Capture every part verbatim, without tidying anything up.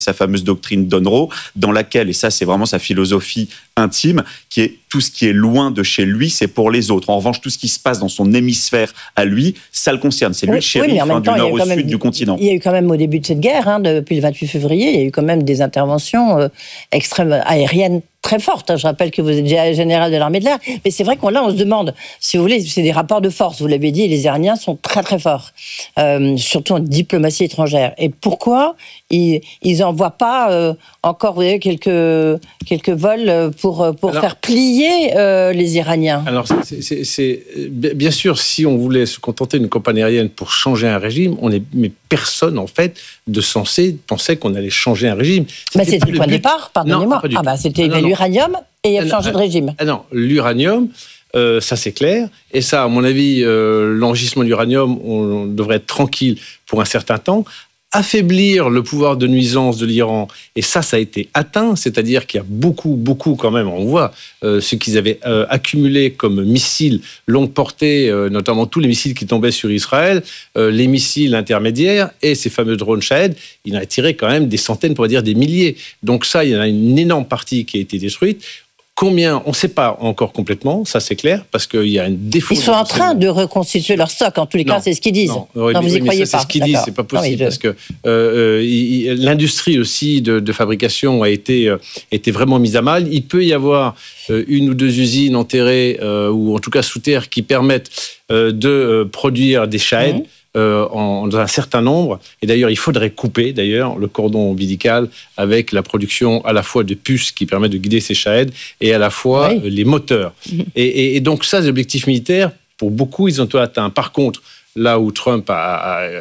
sa fameuse doctrine d'Unroe, dans laquelle, et ça c'est vraiment sa philosophie intime, qui est tout ce qui est loin de chez lui, c'est pour les autres. En revanche, tout ce qui se passe dans son hémisphère à lui, ça le concerne. C'est lui oui, le shérif, oui, hein, du nord au même, sud du continent. Il y a eu quand même au début de cette guerre, hein, depuis le vingt-huit février, il y a eu quand même des interventions euh, extrêmes aériennes très forte. Je rappelle que vous êtes général de l'armée de l'air. Mais c'est vrai qu'on là, on se demande, si vous voulez, c'est des rapports de force. Vous l'avez dit, les Iraniens sont très très forts, euh, surtout en diplomatie étrangère. Et pourquoi ils ils envoient pas euh, encore, vous voyez, quelques quelques vols pour pour alors, faire plier euh, les Iraniens? Alors, c'est, c'est, c'est bien sûr, si on voulait se contenter d'une campagne aérienne pour changer un régime, on est mais personne en fait de censé pensait qu'on allait changer un régime. C'était, bah, c'était le point de départ, pardonnez-moi. Non, ah bah c'était ah, non, l'uranium et il a changé de régime. Ah non, l'uranium, euh, ça c'est clair. Et ça, à mon avis, euh, l'enrichissement de l'uranium, on, on devrait être tranquille pour un certain temps. Affaiblir le pouvoir de nuisance de l'Iran, et ça, ça a été atteint, c'est-à-dire qu'il y a beaucoup, beaucoup quand même, on voit euh, ce qu'ils avaient euh, accumulé comme missiles longue portée, euh, notamment tous les missiles qui tombaient sur Israël, euh, les missiles intermédiaires et ces fameux drones Shahed, il en a tiré quand même des centaines, pour dire des milliers. Donc ça, il y en a une énorme partie qui a été détruite. Combien, on ne sait pas encore complètement, ça c'est clair, parce qu'il y a un défaut. Ils sont en train de reconstituer leur stock, en tous les non, cas, c'est ce qu'ils disent. Non, oui, non vous n'y croyez ça, pas. C'est ce qu'ils disent, c'est pas possible, non, je... parce que euh, il, l'industrie aussi de, de fabrication a été, euh, été vraiment mise à mal. Il peut y avoir euh, une ou deux usines enterrées, euh, ou en tout cas sous terre, qui permettent euh, de euh, produire des Shahed. Mmh. Euh, en, dans un certain nombre, et d'ailleurs il faudrait couper d'ailleurs le cordon ombilical avec la production à la fois de puces qui permettent de guider ces Shahed et à la fois oui. euh, les moteurs. Mmh. Et, et, et donc ça, les objectifs militaires, pour beaucoup, ils ont été atteints. Par contre, là où Trump, a, a, a,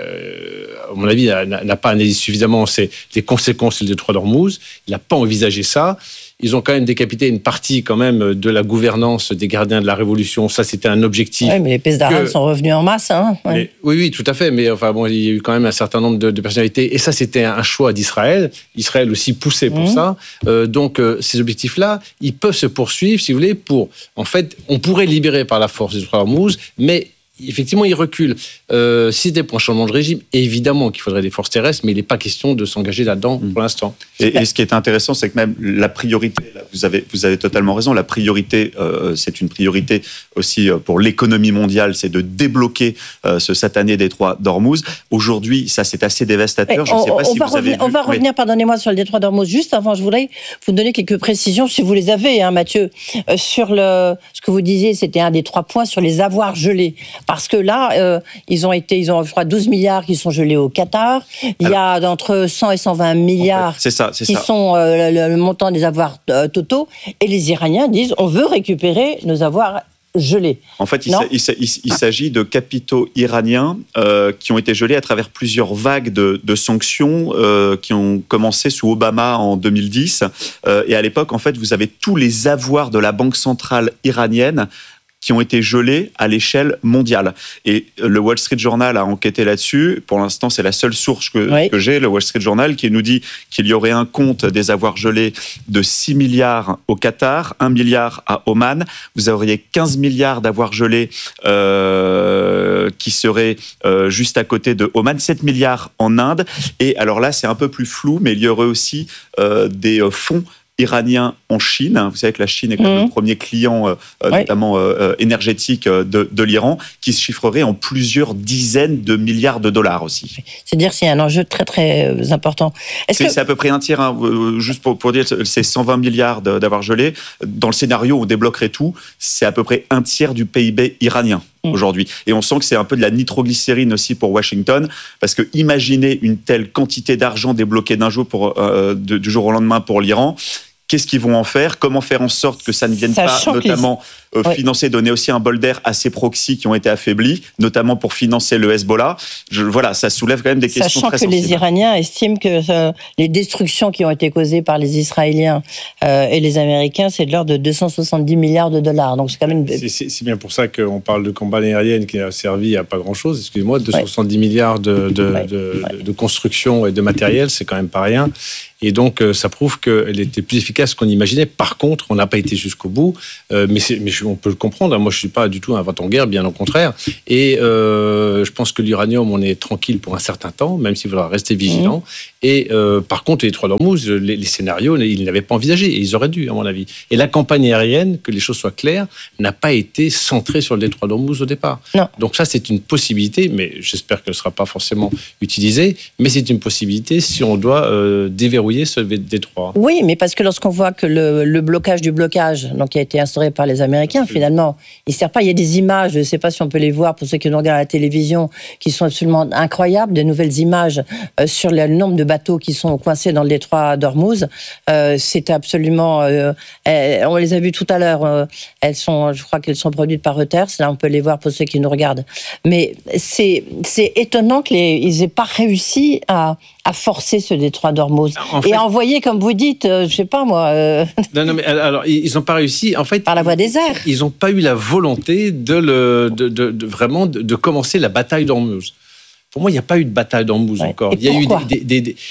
à mon avis, a, n'a pas analysé suffisamment c'est les conséquences du détroit d'Ormuz, il n'a pas envisagé ça. Ils ont quand même décapité une partie quand même de la gouvernance des gardiens de la Révolution. Ça, c'était un objectif. Oui, mais les Pezdaran que... sont revenus en masse. Hein ouais. mais, oui, oui, tout à fait. Mais enfin, bon, il y a eu quand même un certain nombre de, de personnalités. Et ça, c'était un choix d'Israël. Israël aussi poussait pour mmh. ça. Euh, donc, euh, ces objectifs-là, ils peuvent se poursuivre, si vous voulez, pour... En fait, on pourrait libérer par la force les trois Hormuz, mais... Effectivement, il recule. Euh, si c'était pour un changement de régime, évidemment qu'il faudrait des forces terrestres, mais il n'est pas question de s'engager là-dedans mmh. pour l'instant. Et, et ce qui est intéressant, c'est que même la priorité, là, vous avez, vous avez totalement raison, la priorité, euh, c'est une priorité aussi pour l'économie mondiale, c'est de débloquer euh, ce satané détroit d'Ormuz. Aujourd'hui, ça c'est assez dévastateur. Je ne sais pas on si va vous revenir, avez vu. On va oui. revenir, pardonnez-moi, sur le détroit d'Ormuz. Juste avant, je voudrais vous donner quelques précisions, si vous les avez, hein, Mathieu, euh, sur le, ce que vous disiez, c'était un des trois points sur les avoirs gelés. Parce que là, euh, ils ont été, ils ont, je crois, douze milliards qui sont gelés au Qatar. Il Alors, y a entre cent et cent vingt milliards en fait, c'est ça, c'est qui ça. sont euh, le, le montant des avoirs euh, totaux. Et les Iraniens disent, on veut récupérer nos avoirs gelés. En fait, il, il, il, il s'agit de capitaux iraniens euh, qui ont été gelés à travers plusieurs vagues de, de sanctions euh, qui ont commencé sous Obama en deux mille dix. Euh, et à l'époque, en fait, vous avez tous les avoirs de la Banque centrale iranienne qui ont été gelés à l'échelle mondiale. Et le Wall Street Journal a enquêté là-dessus. Pour l'instant, c'est la seule source que, oui. que j'ai, le Wall Street Journal, qui nous dit qu'il y aurait un compte des avoirs gelés de six milliards au Qatar, un milliard à Oman. Vous auriez quinze milliards d'avoirs gelés euh, qui seraient euh, juste à côté de Oman, sept milliards en Inde. Et alors là, c'est un peu plus flou, mais il y aurait aussi euh, des fonds iranien en Chine. Vous savez que la Chine est quand même mmh. le premier client, euh, ouais. notamment euh, énergétique de, de l'Iran, qui se chiffrerait en plusieurs dizaines de milliards de dollars aussi. C'est-à-dire c'est un enjeu très très important. Est-ce c'est, que... c'est à peu près un tiers, hein, juste pour, pour dire, c'est cent vingt milliards d'avoir gelé. Dans le scénario où on débloquerait tout, c'est à peu près un tiers du P I B iranien. Mmh. Aujourd'hui. Et on sent que c'est un peu de la nitroglycérine aussi pour Washington, parce que imaginez une telle quantité d'argent débloquée d'un jour pour, euh, de, du jour au lendemain pour l'Iran. Qu'est-ce qu'ils vont en faire? Comment faire en sorte que ça ne vienne Sachant pas, notamment, les... euh, ouais. financer, donner aussi un bol d'air à ces proxys qui ont été affaiblis, notamment pour financer le Hezbollah. Je, voilà, ça soulève quand même des questions Sachant très que sensibles. Les Iraniens estiment que euh, les destructions qui ont été causées par les Israéliens euh, et les Américains, c'est de l'ordre de deux cent soixante-dix milliards de dollars. Donc c'est quand même. C'est, c'est, c'est bien pour ça qu'on parle de combat aérienne qui a servi à pas grand-chose. Excusez-moi, deux cent soixante-dix ouais. milliards de, de, ouais. de, ouais. de construction et de matériel, c'est quand même pas rien. Et donc, ça prouve qu'elle était plus efficace qu'on imaginait. Par contre, on n'a pas été jusqu'au bout. Euh, mais, c'est, mais je on peut le comprendre. Moi, je suis pas du tout un va-t-en-guerre, bien au contraire. Et euh, je pense que l'uranium, on est tranquille pour un certain temps, même s'il faudra rester vigilant. Mmh. Et euh, par contre, les détroits d'Ormuz, les, les scénarios, ils n'avaient pas envisagé. Et ils auraient dû, à mon avis. Et la campagne aérienne, que les choses soient claires, n'a pas été centrée sur le détroit d'Ormuz au départ. Non. Donc ça, c'est une possibilité, mais j'espère qu'elle ne sera pas forcément utilisée. Mais c'est une possibilité si on doit euh, déverrouiller ce détroit. Oui, mais parce que lorsqu'on voit que le, le blocage du blocage, donc qui a été instauré par les Américains, oui. finalement, il ne sert pas. Il y a des images, je ne sais pas si on peut les voir pour ceux qui nous regardent à la télévision, qui sont absolument incroyables, de nouvelles images euh, sur le nombre de bateaux qui sont coincés dans le détroit d'Ormuz. Euh, c'est absolument... Euh, elles, on les a vues tout à l'heure. Euh, elles sont, je crois qu'elles sont produites par Reuters. Là, on peut les voir pour ceux qui nous regardent. Mais c'est, c'est étonnant qu'ils n'aient pas réussi à, à forcer ce détroit d'Ormuz. En fait, et à envoyer, comme vous dites, euh, je ne sais pas moi... Euh... Non, non, mais alors, ils n'ont pas réussi. En fait, par la voie des airs. Ils n'ont pas eu la volonté de, le, de, de, de vraiment de, de commencer la bataille d'Ormuz. Pour moi, il n'y a pas eu de bataille d'Ormuz ouais. encore. Et il y a pourquoi eu des, des, des, des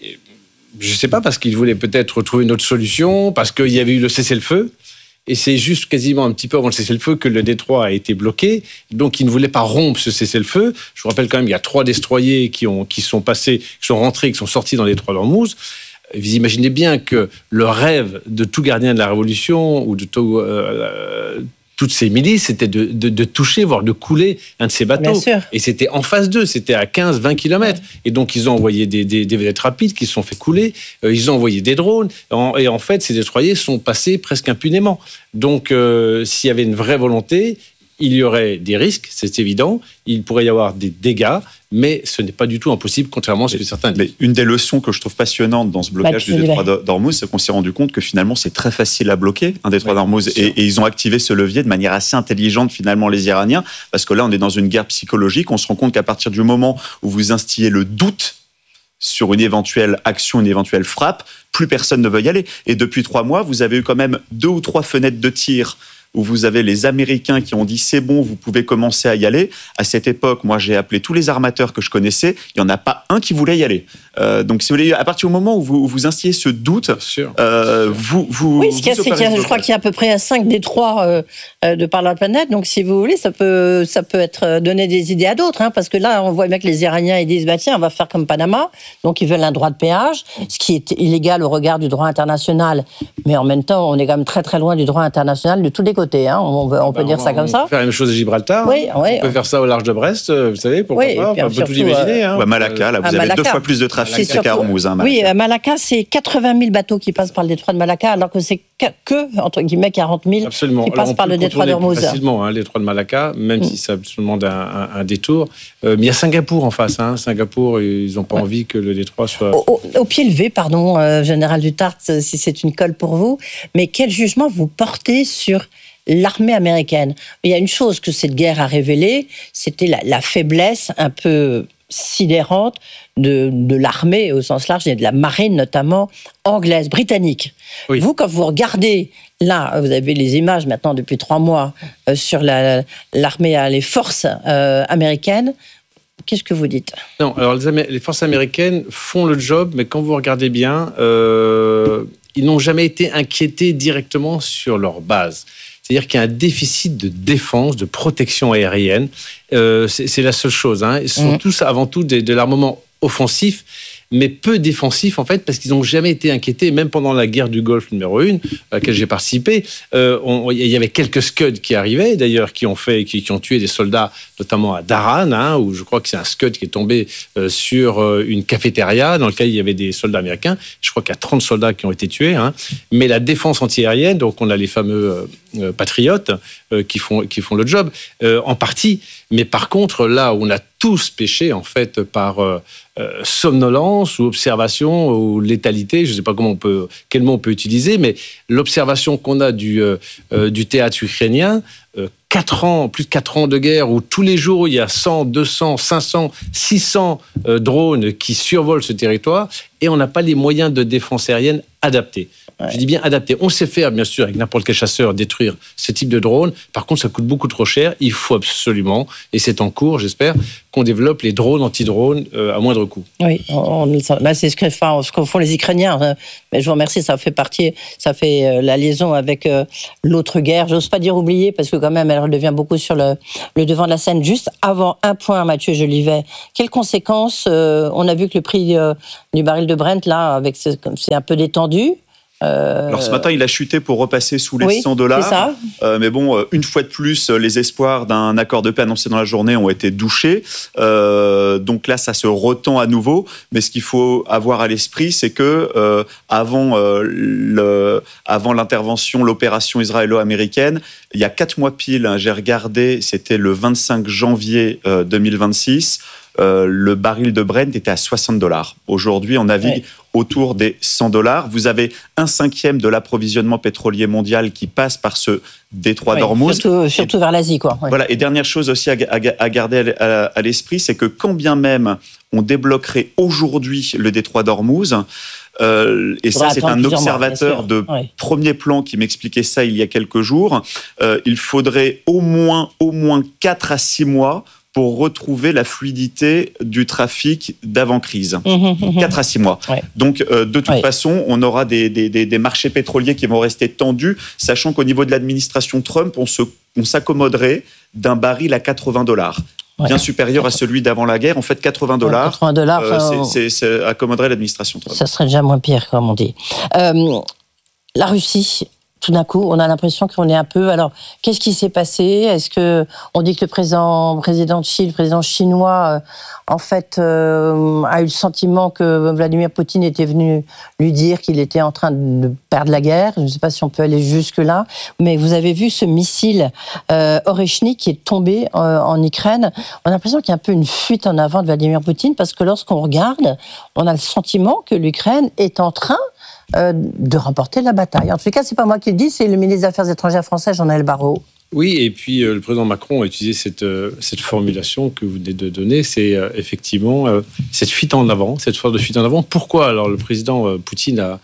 je ne sais pas, parce qu'ils voulaient peut-être trouver une autre solution, parce qu'il y avait eu le cessez-le-feu. Et c'est juste quasiment un petit peu avant le cessez-le-feu que le détroit a été bloqué. Donc, ils ne voulaient pas rompre ce cessez-le-feu. Je vous rappelle quand même, il y a trois destroyers qui, ont, qui sont passés, qui sont rentrés, qui sont sortis dans le détroit d'Ormuz. Vous imaginez bien que le rêve de tout gardien de la Révolution ou de tout, euh, toutes ces milices, c'était de, de, de toucher, voire de couler un de ces bateaux. Et c'était en phase deux, c'était à quinze à vingt kilomètres. Ouais. Et donc, ils ont envoyé des, des, des vedettes rapides qui se sont fait couler. Euh, ils ont envoyé des drones. En, et en fait, ces destroyers sont passés presque impunément. Donc, euh, s'il y avait une vraie volonté, il y aurait des risques, c'est évident. Il pourrait y avoir des dégâts, mais ce n'est pas du tout impossible, contrairement à ce que certains disent. Une des leçons que je trouve passionnante dans ce blocage bah, du détroit d'Ormuz, c'est qu'on s'est rendu compte que finalement, c'est très facile à bloquer, un détroit oui, d'Ormuz. Et, et ils ont activé ce levier de manière assez intelligente, finalement, les Iraniens, parce que là, on est dans une guerre psychologique. On se rend compte qu'à partir du moment où vous instillez le doute sur une éventuelle action, une éventuelle frappe, plus personne ne veut y aller. Et depuis trois mois, vous avez eu quand même deux ou trois fenêtres de tir où vous avez les Américains qui ont dit « c'est bon, vous pouvez commencer à y aller ». À cette époque, moi, j'ai appelé tous les armateurs que je connaissais. Il n'y en a pas un qui voulait y aller. Euh, donc, si vous voulez, à partir du moment où vous, où vous instillez ce doute, euh, vous, vous... Oui, ce qu'il y a, c'est qu'il y a, je crois qu'il y a à peu près cinq détroits euh, de par la planète. Donc, si vous voulez, ça peut, ça peut être donner des idées à d'autres. Hein, parce que là, on voit bien que les Iraniens, ils disent bah, « tiens, on va faire comme Panama ». Donc, ils veulent un droit de péage, ce qui est illégal au regard du droit international. Mais en même temps, on est quand même très, très loin du droit international de tous les côtés. Hein, on, on peut ben, dire ça on, comme ça. On peut faire la même chose à Gibraltar. Oui, hein. oui. On peut faire ça au large de Brest, vous savez, pourquoi oui, pas. Enfin, on peut tout imaginer. Hein. Ou à Malacca, là, vous avez Malacca. deux fois plus de trafic qu'à Ormuz. Hein, oui, à Malacca, c'est quatre-vingt mille bateaux qui passent par le détroit de Malacca, alors que c'est que, entre guillemets, quarante mille Absolument. qui passent alors, par le détroit d'Ormuz. Facilement, hein, le détroit de Malacca, même mm. si ça demande un, un, un détour. Euh, mais il y a Singapour en face. Hein. Singapour, ils n'ont pas ouais. envie que le détroit soit... Au, au, au pied levé, pardon, euh, Général Dutart, si c'est une colle pour vous, mais quel jugement vous portez sur l'armée américaine? Il y a une chose que cette guerre a révélée, c'était la, la faiblesse un peu sidérante de, de l'armée au sens large et de la marine notamment anglaise, britannique. Oui. Vous, quand vous regardez, là, vous avez les images maintenant depuis trois mois euh, sur la, l'armée, les forces euh, américaines, qu'est-ce que vous dites? Non, alors les, Amé- les forces américaines font le job, mais quand vous regardez bien, euh, ils n'ont jamais été inquiétés directement sur leur base. C'est-à-dire qu'il y a un déficit de défense, de protection aérienne. Euh, c'est, c'est la seule chose. Hein. Ils sont mmh. tous avant tout de, de l'armement offensif, mais peu défensif en fait, parce qu'ils n'ont jamais été inquiétés, même pendant la guerre du Golfe numéro un, à laquelle j'ai participé, euh, on, il y avait quelques Scuds qui arrivaient, d'ailleurs, qui ont fait, qui, qui ont tué des soldats, notamment à Daran, hein, où je crois que c'est un Scud qui est tombé euh, sur euh, une cafétéria dans laquelle il y avait des soldats américains. Je crois qu'il y a trente soldats qui ont été tués. Hein. Mais la défense antiaérienne, donc on a les fameux euh, patriotes euh, qui font qui font le job euh, en partie. Mais par contre, là où on a tous péché en fait par euh, euh, somnolence ou observation ou létalité, je ne sais pas comment on peut, quel mot on peut utiliser, mais l'observation qu'on a du euh, euh, du théâtre ukrainien, euh, quatre ans, plus de quatre ans de guerre où tous les jours il y a cent, deux cents, cinq cents, six cents euh, drones qui survolent ce territoire et on n'a pas les moyens de défense aérienne adaptés. Ouais. Je dis bien adapté. On sait faire, bien sûr, avec n'importe quel chasseur, détruire ce type de drone. Par contre, ça coûte beaucoup trop cher. Il faut absolument, et c'est en cours, j'espère, qu'on développe les drones anti-drones euh, à moindre coût. Oui, on, on, bah c'est ce que, enfin, ce que font les Ukrainiens. Mais je vous remercie, ça fait partie, ça fait euh, la liaison avec euh, l'autre guerre. J'ose pas dire oublier, parce que quand même, elle redevient beaucoup sur le, le devant de la scène. Juste avant un point, Mathieu Jolivet, quelles conséquences euh, on a vu que le prix euh, du baril de Brent, là, avec ce, c'est un peu détendu. Euh... Alors ce matin, il a chuté pour repasser sous les oui, cent dollars. C'est ça. Euh, mais bon, une fois de plus, les espoirs d'un accord de paix annoncé dans la journée ont été douchés. Euh, donc là, ça se retend à nouveau. Mais ce qu'il faut avoir à l'esprit, c'est que euh, avant, euh, le, avant l'intervention, l'opération israélo-américaine, il y a quatre mois pile, hein, j'ai regardé, c'était le vingt-cinq janvier euh, deux mille vingt-six. Euh, le baril de Brent était à soixante dollars. Aujourd'hui, on navigue ouais. autour des cent dollars. Vous avez un cinquième de l'approvisionnement pétrolier mondial qui passe par ce détroit ouais, d'Ormuz. Surtout, surtout et, vers l'Asie, quoi. Ouais. Voilà. Et dernière chose aussi à, à, à garder à, à l'esprit, c'est que quand bien même on débloquerait aujourd'hui le détroit d'Ormuz, Euh, et ça, c'est un observateur mois, de ouais. premier plan qui m'expliquait ça il y a quelques jours. Euh, il faudrait au moins, au moins quatre à six mois pour retrouver la fluidité du trafic d'avant-crise. Mmh, quatre à six mois. Ouais. Donc, euh, de toute ouais. façon, on aura des, des, des, des marchés pétroliers qui vont rester tendus, sachant qu'au niveau de l'administration Trump, on, se, on s'accommoderait d'un baril à quatre-vingts dollars. Ouais. Bien supérieur à celui d'avant la guerre. En fait, quatre-vingts dollars, quatre-vingts dollars euh, c'est, c'est, c'est accommoderait l'administration Trump. Ça serait déjà moins pire, comme on dit. Euh, la Russie, tout d'un coup, on a l'impression qu'on est un peu... Alors, qu'est-ce qui s'est passé ? Est-ce que on dit que le président, président de Chine, le président chinois, euh, en fait, euh, a eu le sentiment que Vladimir Poutine était venu lui dire qu'il était en train de perdre la guerre. Je ne sais pas si on peut aller jusque-là, mais vous avez vu ce missile euh, Oreshnik qui est tombé euh, en Ukraine. On a l'impression qu'il y a un peu une fuite en avant de Vladimir Poutine, parce que lorsqu'on regarde, on a le sentiment que l'Ukraine est en train Euh, de remporter la bataille. En tout cas, c'est pas moi qui le dis, c'est le ministre des Affaires étrangères français, Jean-Noël Barrot. Oui, et puis euh, le président Macron a utilisé cette, euh, cette formulation que vous venez de donner, c'est euh, effectivement euh, cette fuite en avant, cette force de fuite en avant. Pourquoi alors le président euh, Poutine a,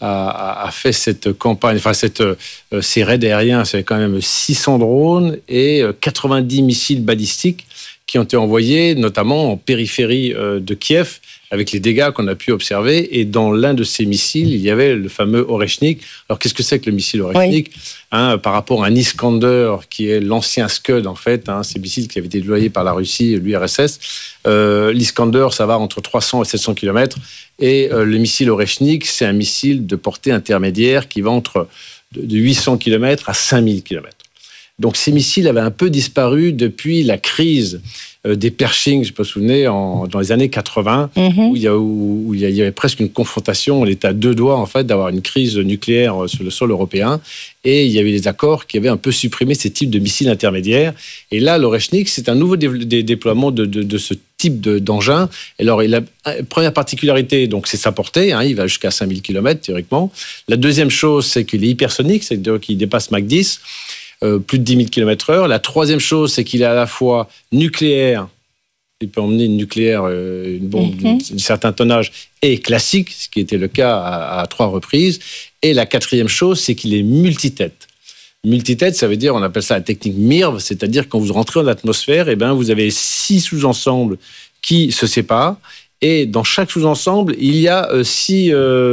a, a fait cette campagne, enfin cette, euh, ces raids aériens, c'est quand même six cents drones et euh, quatre-vingt-dix missiles balistiques qui ont été envoyés, notamment en périphérie euh, de Kiev, avec les dégâts qu'on a pu observer. Et dans l'un de ces missiles, il y avait le fameux Oreshnik. Alors, qu'est-ce que c'est que le missile Oreshnik ? Oui. Hein, par rapport à un Iskander, qui est l'ancien Scud, en fait, hein, ces missiles qui avaient été déployés par la Russie, l'U R S S. Euh, L'Iskander, ça va entre trois cents et sept cents kilomètres. Et euh, le missile Oreshnik, c'est un missile de portée intermédiaire qui va entre de huit cents kilomètres à cinq mille kilomètres. Donc, ces missiles avaient un peu disparu depuis la crise euh, des Pershing, je ne sais pas si vous vous souvenez, en, dans les années quatre-vingts, mm-hmm. où, il y a, où, où il y avait presque une confrontation. On était à deux doigts, en fait, d'avoir une crise nucléaire sur le sol européen. Et il y avait des accords qui avaient un peu supprimé ces types de missiles intermédiaires. Et là, l'Oreshnik, c'est un nouveau dé- dé- déploiement de, de, de ce type de, d'engin. Alors, la première particularité, donc, c'est sa portée. Hein, il va jusqu'à cinq mille kilomètres, théoriquement. La deuxième chose, c'est qu'il est hypersonique, c'est-à-dire qu'il dépasse Mach dix. Euh, plus de dix mille kilomètres heure. La troisième chose, c'est qu'il est à la fois nucléaire, il peut emmener une nucléaire, euh, une bombe mm-hmm. d'un certain tonnage, et classique, ce qui était le cas à, à trois reprises. Et la quatrième chose, c'est qu'il est multitête. Multitête, ça veut dire, on appelle ça la technique M I R V, c'est-à-dire quand vous rentrez en atmosphère, eh ben, vous avez six sous-ensembles qui se séparent. Et dans chaque sous-ensemble, il y a euh, six,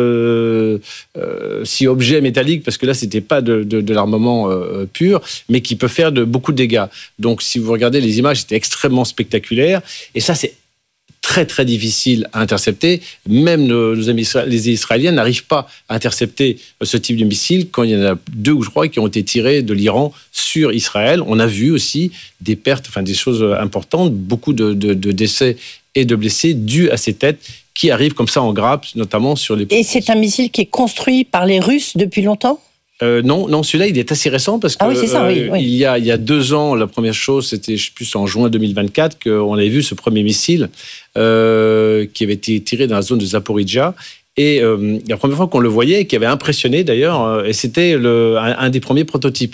euh, euh, six objets métalliques, parce que là, ce n'était pas de, de, de l'armement euh, pur, mais qui peut faire de, beaucoup de dégâts. Donc, si vous regardez les images, c'était extrêmement spectaculaire. Et ça, c'est très, très difficile à intercepter. Même nos, nos amis les Israéliens n'arrivent pas à intercepter ce type de missile quand il y en a deux ou trois qui ont été tirés de l'Iran sur Israël. On a vu aussi des pertes, enfin des choses importantes, beaucoup de, de, de décès et de blessés dus à ces têtes qui arrivent comme ça en grappe, notamment sur les... Et c'est un missile qui est construit par les Russes depuis longtemps ? Euh, non, non, celui-là, il est assez récent parce que ah oui, c'est ça, euh, oui, oui. Il, y a, il y a deux ans, la première chose, c'était, je sais plus, en juin deux mille vingt-quatre, qu'on avait vu ce premier missile euh, qui avait été tiré dans la zone de Zaporizhzhia. Et euh, la première fois qu'on le voyait, qui avait impressionné d'ailleurs, euh, et c'était le, un, un des premiers prototypes.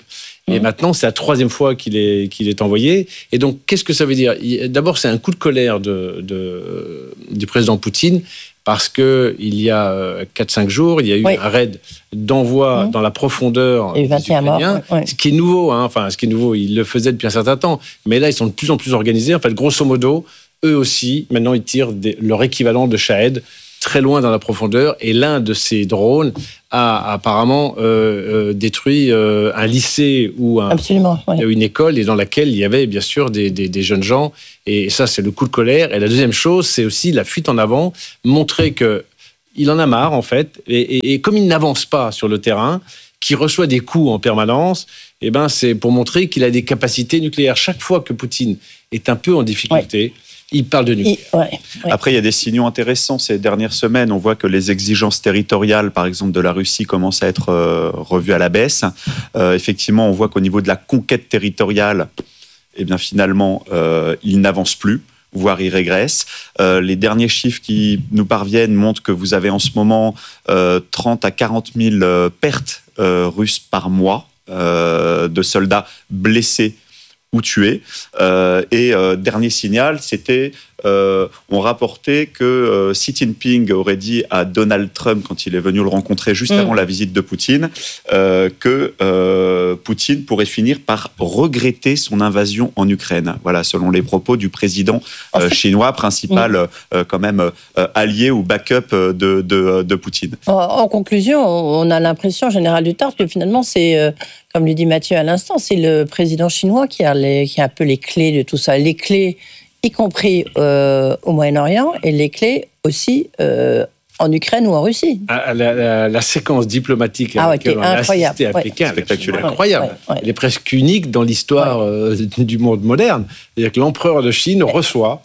Et mmh. maintenant, c'est la troisième fois qu'il est, qu'il est envoyé. Et donc, qu'est-ce que ça veut dire ? D'abord, c'est un coup de colère de, de, du président Poutine, parce qu'il y a quatre cinq jours, il y a eu oui. un raid d'envoi mmh. dans la profondeur des Ukrainiens, morts, ouais. ce qui est nouveau. Hein, enfin, ce qui est nouveau, ils le faisaient depuis un certain temps. Mais là, ils sont de plus en plus organisés. En fait, grosso modo, eux aussi, maintenant, ils tirent des, leur équivalent de Shahed très loin dans la profondeur. Et l'un de ces drones a apparemment euh, euh, détruit euh, un lycée ou un, oui. une école, et dans laquelle il y avait bien sûr des, des, des jeunes gens. Et ça, c'est le coup de colère. Et la deuxième chose, c'est aussi la fuite en avant, montrer qu'il en a marre, en fait. Et, et, et comme il n'avance pas sur le terrain, qu'il reçoit des coups en permanence, eh ben, c'est pour montrer qu'il a des capacités nucléaires. Chaque fois que Poutine est un peu en difficulté, oui. il parle de nucléaire. Il, ouais, ouais. Après, il y a des signaux intéressants. Ces dernières semaines, on voit que les exigences territoriales, par exemple, de la Russie, commencent à être euh, revues à la baisse. Euh, effectivement, on voit qu'au niveau de la conquête territoriale, eh bien, finalement, euh, il n'avance plus, voire il régresse. Euh, les derniers chiffres qui nous parviennent montrent que vous avez en ce moment euh, trente à quarante mille euh, pertes euh, russes par mois euh, de soldats blessés ou tués. Euh, et euh, dernier signal, c'était, euh, on rapportait que euh, Xi Jinping aurait dit à Donald Trump, quand il est venu le rencontrer juste mmh. avant la visite de Poutine, euh, que euh, Poutine pourrait finir par regretter son invasion en Ukraine. Voilà, selon les propos du président euh, chinois, principal mmh. euh, quand même euh, allié ou backup de, de, de Poutine. En, en conclusion, on a l'impression, Général Duterte, que finalement, c'est... Euh, comme le dit Mathieu à l'instant, c'est le président chinois qui a, les, qui a un peu les clés de tout ça. Les clés, y compris euh, au Moyen-Orient, et les clés aussi euh, en Ukraine ou en Russie. La, la, la séquence diplomatique ah, à laquelle ouais, on a assisté à ouais. Pékin, c'est incroyable. Ouais, ouais. Elle est presque unique dans l'histoire ouais. euh, du monde moderne. C'est-à-dire que l'empereur de Chine ouais. reçoit,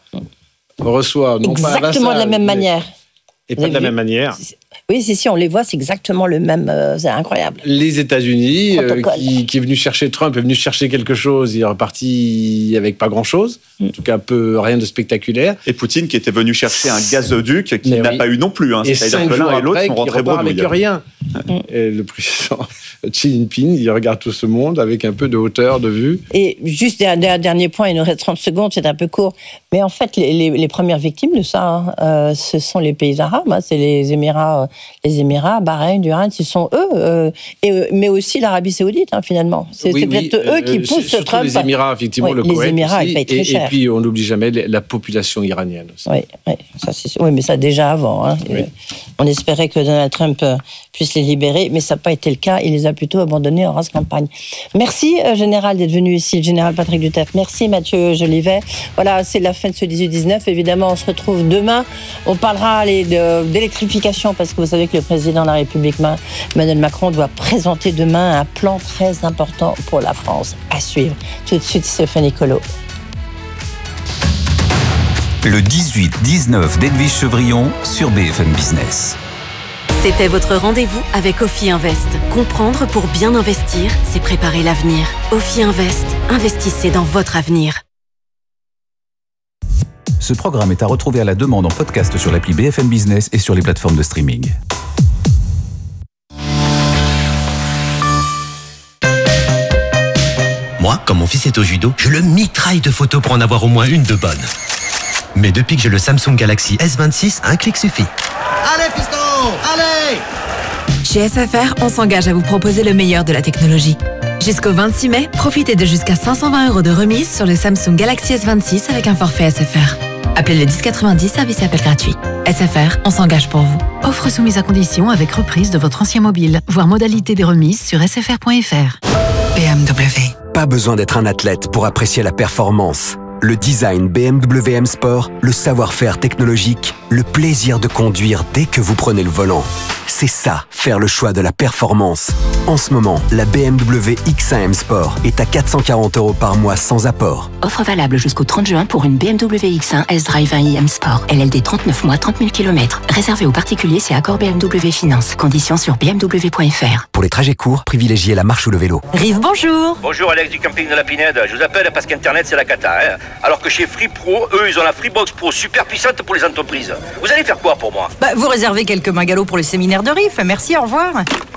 reçoit non exactement pas vassal, de la même mais, manière. Et pas de la même manière. Oui, si, si, on les voit, c'est exactement le même. Euh, c'est incroyable. Les États-Unis, euh, qui, qui est venu chercher Trump, est venu chercher quelque chose, il est reparti avec pas grand-chose, mm. en tout cas peu, rien de spectaculaire. Et Poutine qui était venu chercher un gazoduc qu'il n'a oui. pas eu non plus. Hein. Et cinq jours l'un et l'autre après, sont rentrés bredouille. Avec rien. Mm. Et le président Xi Jinping, il regarde tout ce monde avec un peu de hauteur de vue. Et juste un dernier point, il nous reste trente secondes, c'est un peu court. Mais en fait, les, les, les premières victimes de ça, hein, euh, ce sont les pays arabes, hein, c'est les Émirats, euh, les Émirats, Bahreïn, Bahreïn, ce sont eux, euh, et, mais aussi l'Arabie Saoudite, hein, finalement. C'est, oui, c'est oui, peut-être euh, eux qui poussent surtout Trump. Les Émirats, effectivement, oui, le les Koweït Émirats, aussi, ils payent très et, cher. Et puis, on n'oublie jamais la population iranienne aussi. Oui, oui, ça, c'est, oui mais ça déjà avant. Hein. Oui. On espérait que Donald Trump puisse les libérer, mais ça n'a pas été le cas. Il les a plutôt abandonnés en race campagne. Merci, euh, Général, d'être venu ici, le Général Patrick Duterte. Merci, Mathieu Jolivet. Voilà, c'est la fin de ce dix-huit dix-neuf. Évidemment, on se retrouve demain. On parlera allez, de, d'électrification, parce que vous savez que le président de la République, Emmanuel Macron, doit présenter demain un plan très important pour la France. À suivre. Tout de suite, Stéphanie Colo. Le dix-huit dix-neuf d'Edwige Chevrillon sur B F M Business. C'était votre rendez-vous avec Ophi Invest. Comprendre pour bien investir, c'est préparer l'avenir. Ophi Invest, investissez dans votre avenir. Ce programme est à retrouver à la demande en podcast sur l'appli B F M Business et sur les plateformes de streaming. Moi, quand mon fils est au judo, je le mitraille de photos pour en avoir au moins une de bonne. Mais depuis que j'ai le Samsung Galaxy S vingt-six, un clic suffit. Allez, fiston! Allez! Chez S F R, on s'engage à vous proposer le meilleur de la technologie. Jusqu'au vingt-six mai, profitez de jusqu'à cinq cent vingt euros de remise sur le Samsung Galaxy S vingt-six avec un forfait S F R. Appelez le dix quatre-vingt-dix, service et appel gratuit. S F R, on s'engage pour vous. Offre soumise à condition avec reprise de votre ancien mobile. Voir modalité des remises sur s f r point f r. B M W. Pas besoin d'être un athlète pour apprécier la performance. Le design B M W M Sport, le savoir-faire technologique, le plaisir de conduire dès que vous prenez le volant. C'est ça, faire le choix de la performance. En ce moment, la B M W X un M Sport est à quatre cent quarante euros par mois sans apport. Offre valable jusqu'au trente juin pour une B M W X un S-Drive un i M Sport. L L D trente-neuf mois, trente mille kilomètres. Réservé aux particuliers, c'est accord B M W Finance. Conditions sur b m w point f r. Pour les trajets courts, privilégiez la marche ou le vélo. Rive, bonjour. Bonjour, Alex du camping de la Pinède. Je vous appelle parce qu'Internet, c'est la cata. Hein, alors que chez Free Pro, eux, ils ont la Freebox Pro super puissante pour les entreprises. Vous allez faire quoi pour moi? Bah, vous réservez quelques bungalows pour le séminaire de Riff. Merci, au revoir.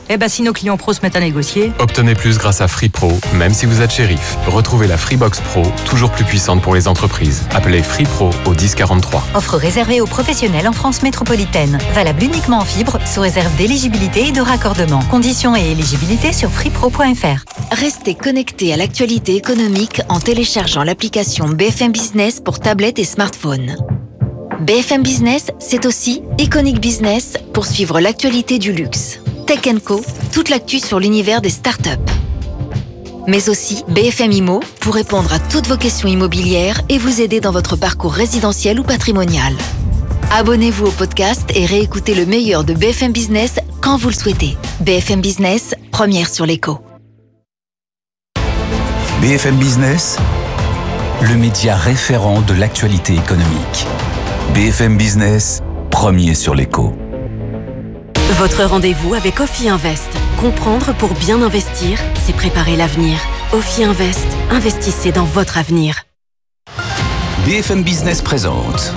Eh ben, si nos clients pros se mettent à négocier. Obtenez plus grâce à Free Pro, même si vous êtes shérif. Retrouvez la Freebox Pro, toujours plus puissante pour les entreprises. Appelez Free Pro au dix quarante-trois. Offre réservée aux professionnels en France métropolitaine. Valable uniquement en fibre, sous réserve d'éligibilité et de raccordement. Conditions et éligibilité sur freepro point f r. Restez connectés à l'actualité économique en téléchargeant l'application B F M Business pour tablette et smartphone. B F M Business, c'est aussi Iconic Business pour suivre l'actualité du luxe. Tech and Co, toute l'actu sur l'univers des startups. Mais aussi B F M Immo pour répondre à toutes vos questions immobilières et vous aider dans votre parcours résidentiel ou patrimonial. Abonnez-vous au podcast et réécoutez le meilleur de B F M Business quand vous le souhaitez. B F M Business, première sur l'écho. B F M Business, le média référent de l'actualité économique. B F M Business, premier sur l'écho. Votre rendez-vous avec Ophi Invest. Comprendre pour bien investir, c'est préparer l'avenir. Ophi Invest, investissez dans votre avenir. B F M Business présente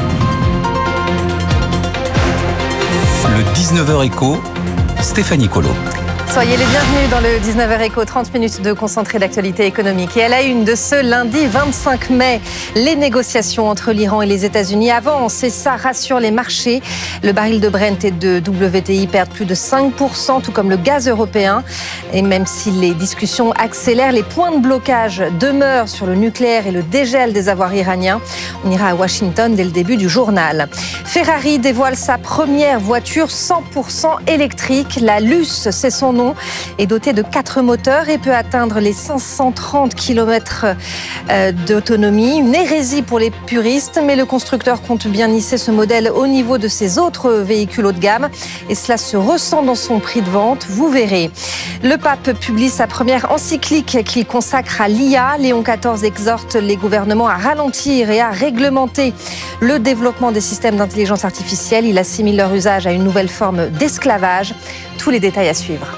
le dix-neuf heures Écho, Stéphanie Colo. Soyez les bienvenus dans le dix-neuf heures Écho, trente minutes de concentré d'actualité économique. Et à la une de ce lundi vingt-cinq mai, les négociations entre l'Iran et les États-Unis avancent et ça rassure les marchés. Le baril de Brent et de W T I perdent plus de cinq pour cent, tout comme le gaz européen. Et même si les discussions accélèrent, les points de blocage demeurent sur le nucléaire et le dégel des avoirs iraniens. On ira à Washington dès le début du journal. Ferrari dévoile sa première voiture cent pour cent électrique. La Luce, c'est son nom, est dotée de quatre moteurs et peut atteindre les cinq cent trente kilomètres d'autonomie. Une hérésie pour les puristes, mais le constructeur compte bien hisser ce modèle au niveau de ses autres véhicules haut de gamme. Et cela se ressent dans son prix de vente, vous verrez. Le pape publie sa première encyclique qu'il consacre à l'I A. Léon quatorze exhorte les gouvernements à ralentir et à réglementer le développement des systèmes d'intelligence artificielle. Il assimile leur usage à une nouvelle forme d'esclavage. Tous les détails à suivre.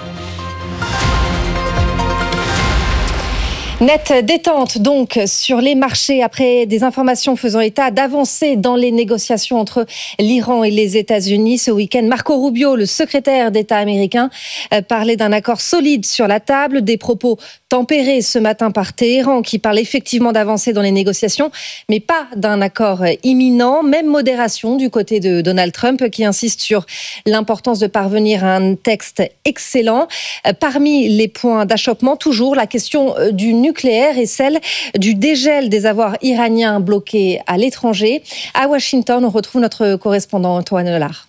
Nette détente donc sur les marchés après des informations faisant état d'avancées dans les négociations entre l'Iran et les États-Unis. Ce week-end, Marco Rubio, le secrétaire d'État américain, parlait d'un accord solide sur la table. Des propos tempérés ce matin par Téhéran qui parle effectivement d'avancées dans les négociations, mais pas d'un accord imminent. Même modération du côté de Donald Trump qui insiste sur l'importance de parvenir à un texte excellent. Parmi les points d'achoppement, toujours la question du nucléaire et celle du dégel des avoirs iraniens bloqués à l'étranger. À Washington, on retrouve notre correspondant Antoine Lelard.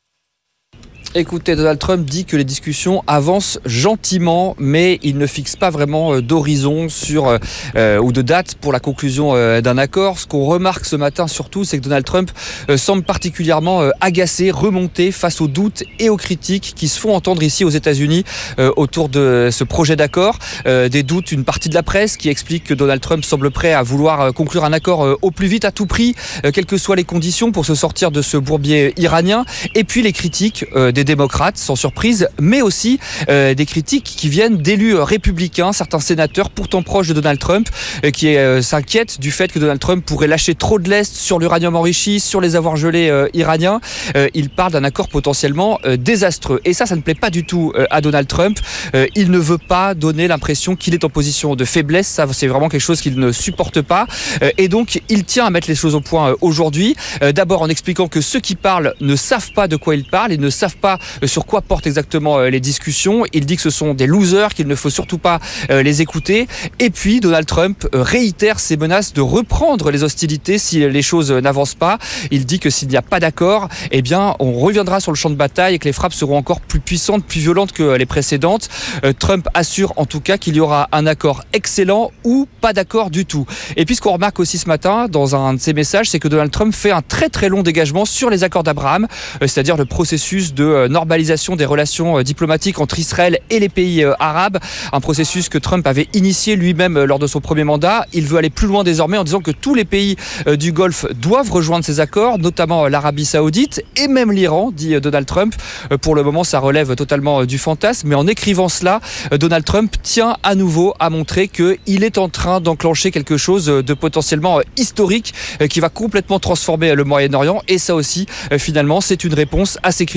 Écoutez, Donald Trump dit que les discussions avancent gentiment, mais il ne fixe pas vraiment d'horizon sur euh, ou de date pour la conclusion euh, d'un accord. Ce qu'on remarque ce matin surtout, c'est que Donald Trump euh, semble particulièrement euh, agacé, remonté face aux doutes et aux critiques qui se font entendre ici aux États-Unis euh, autour de ce projet d'accord. Euh, des doutes, une partie de la presse qui explique que Donald Trump semble prêt à vouloir euh, conclure un accord euh, au plus vite, à tout prix, euh, quelles que soient les conditions pour se sortir de ce bourbier iranien. Et puis les critiques euh, des démocrates, sans surprise, mais aussi euh, des critiques qui viennent d'élus républicains, certains sénateurs pourtant proches de Donald Trump, euh, qui euh, s'inquiètent du fait que Donald Trump pourrait lâcher trop de lest sur l'uranium enrichi, sur les avoirs gelés euh, iraniens. Euh, il parle d'un accord potentiellement euh, désastreux. Et ça, ça ne plaît pas du tout euh, à Donald Trump. Euh, il ne veut pas donner l'impression qu'il est en position de faiblesse. Ça, c'est vraiment quelque chose qu'il ne supporte pas. Euh, et donc, il tient à mettre les choses au point euh, aujourd'hui. Euh, d'abord en expliquant que ceux qui parlent ne savent pas de quoi ils parlent, ils ne savent pas sur quoi portent exactement les discussions. Il dit que ce sont des losers, qu'il ne faut surtout pas les écouter. Et puis, Donald Trump réitère ses menaces de reprendre les hostilités si les choses n'avancent pas. Il dit que s'il n'y a pas d'accord, eh bien, on reviendra sur le champ de bataille et que les frappes seront encore plus puissantes, plus violentes que les précédentes. Trump assure en tout cas qu'il y aura un accord excellent ou pas d'accord du tout. Et puis, ce qu'on remarque aussi ce matin dans un de ses messages, c'est que Donald Trump fait un très très long dégagement sur les accords d'Abraham, c'est-à-dire le processus de normalisation des relations diplomatiques entre Israël et les pays arabes, un processus que Trump avait initié lui-même lors de son premier mandat. Il veut aller plus loin désormais en disant que tous les pays du Golfe doivent rejoindre ces accords, notamment l'Arabie Saoudite et même l'Iran, dit Donald Trump. Pour le moment, ça relève totalement du fantasme, mais en écrivant cela, Donald Trump tient à nouveau à montrer qu'il est en train d'enclencher quelque chose de potentiellement historique qui va complètement transformer le Moyen-Orient. Et ça aussi, finalement, c'est une réponse à ces critiques, à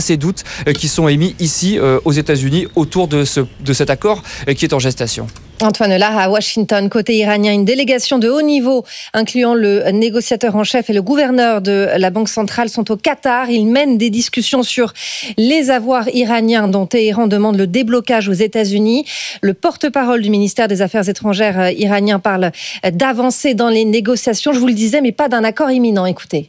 ces doutes qui sont émis ici aux États-Unis autour de, ce, de cet accord qui est en gestation. Antoine Lard à Washington. Côté iranien, une délégation de haut niveau, incluant le négociateur en chef et le gouverneur de la Banque centrale, sont au Qatar. Ils mènent des discussions sur les avoirs iraniens dont Téhéran demande le déblocage aux États-Unis. Le porte-parole du ministère des Affaires étrangères iranien parle d'avancées dans les négociations. Je vous le disais, mais pas d'un accord imminent. Écoutez.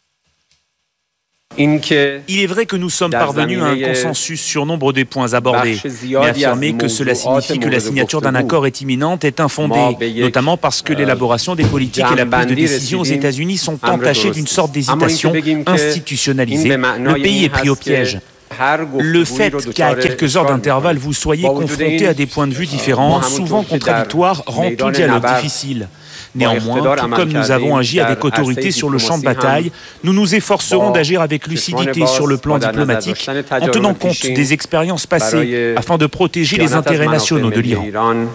Il est vrai que nous sommes parvenus à un consensus sur nombre des points abordés, mais affirmer que cela signifie que la signature d'un accord est imminente est infondé, notamment parce que l'élaboration des politiques et la prise de décision aux États-Unis sont entachées d'une sorte d'hésitation institutionnalisée. Le pays est pris au piège. Le fait qu'à quelques heures d'intervalle, vous soyez confrontés à des points de vue différents, souvent contradictoires, rend tout dialogue difficile. Néanmoins, tout comme nous avons agi avec autorité sur le champ de bataille, nous nous efforcerons d'agir avec lucidité sur le plan diplomatique, en tenant compte des expériences passées, afin de protéger les intérêts nationaux de l'Iran.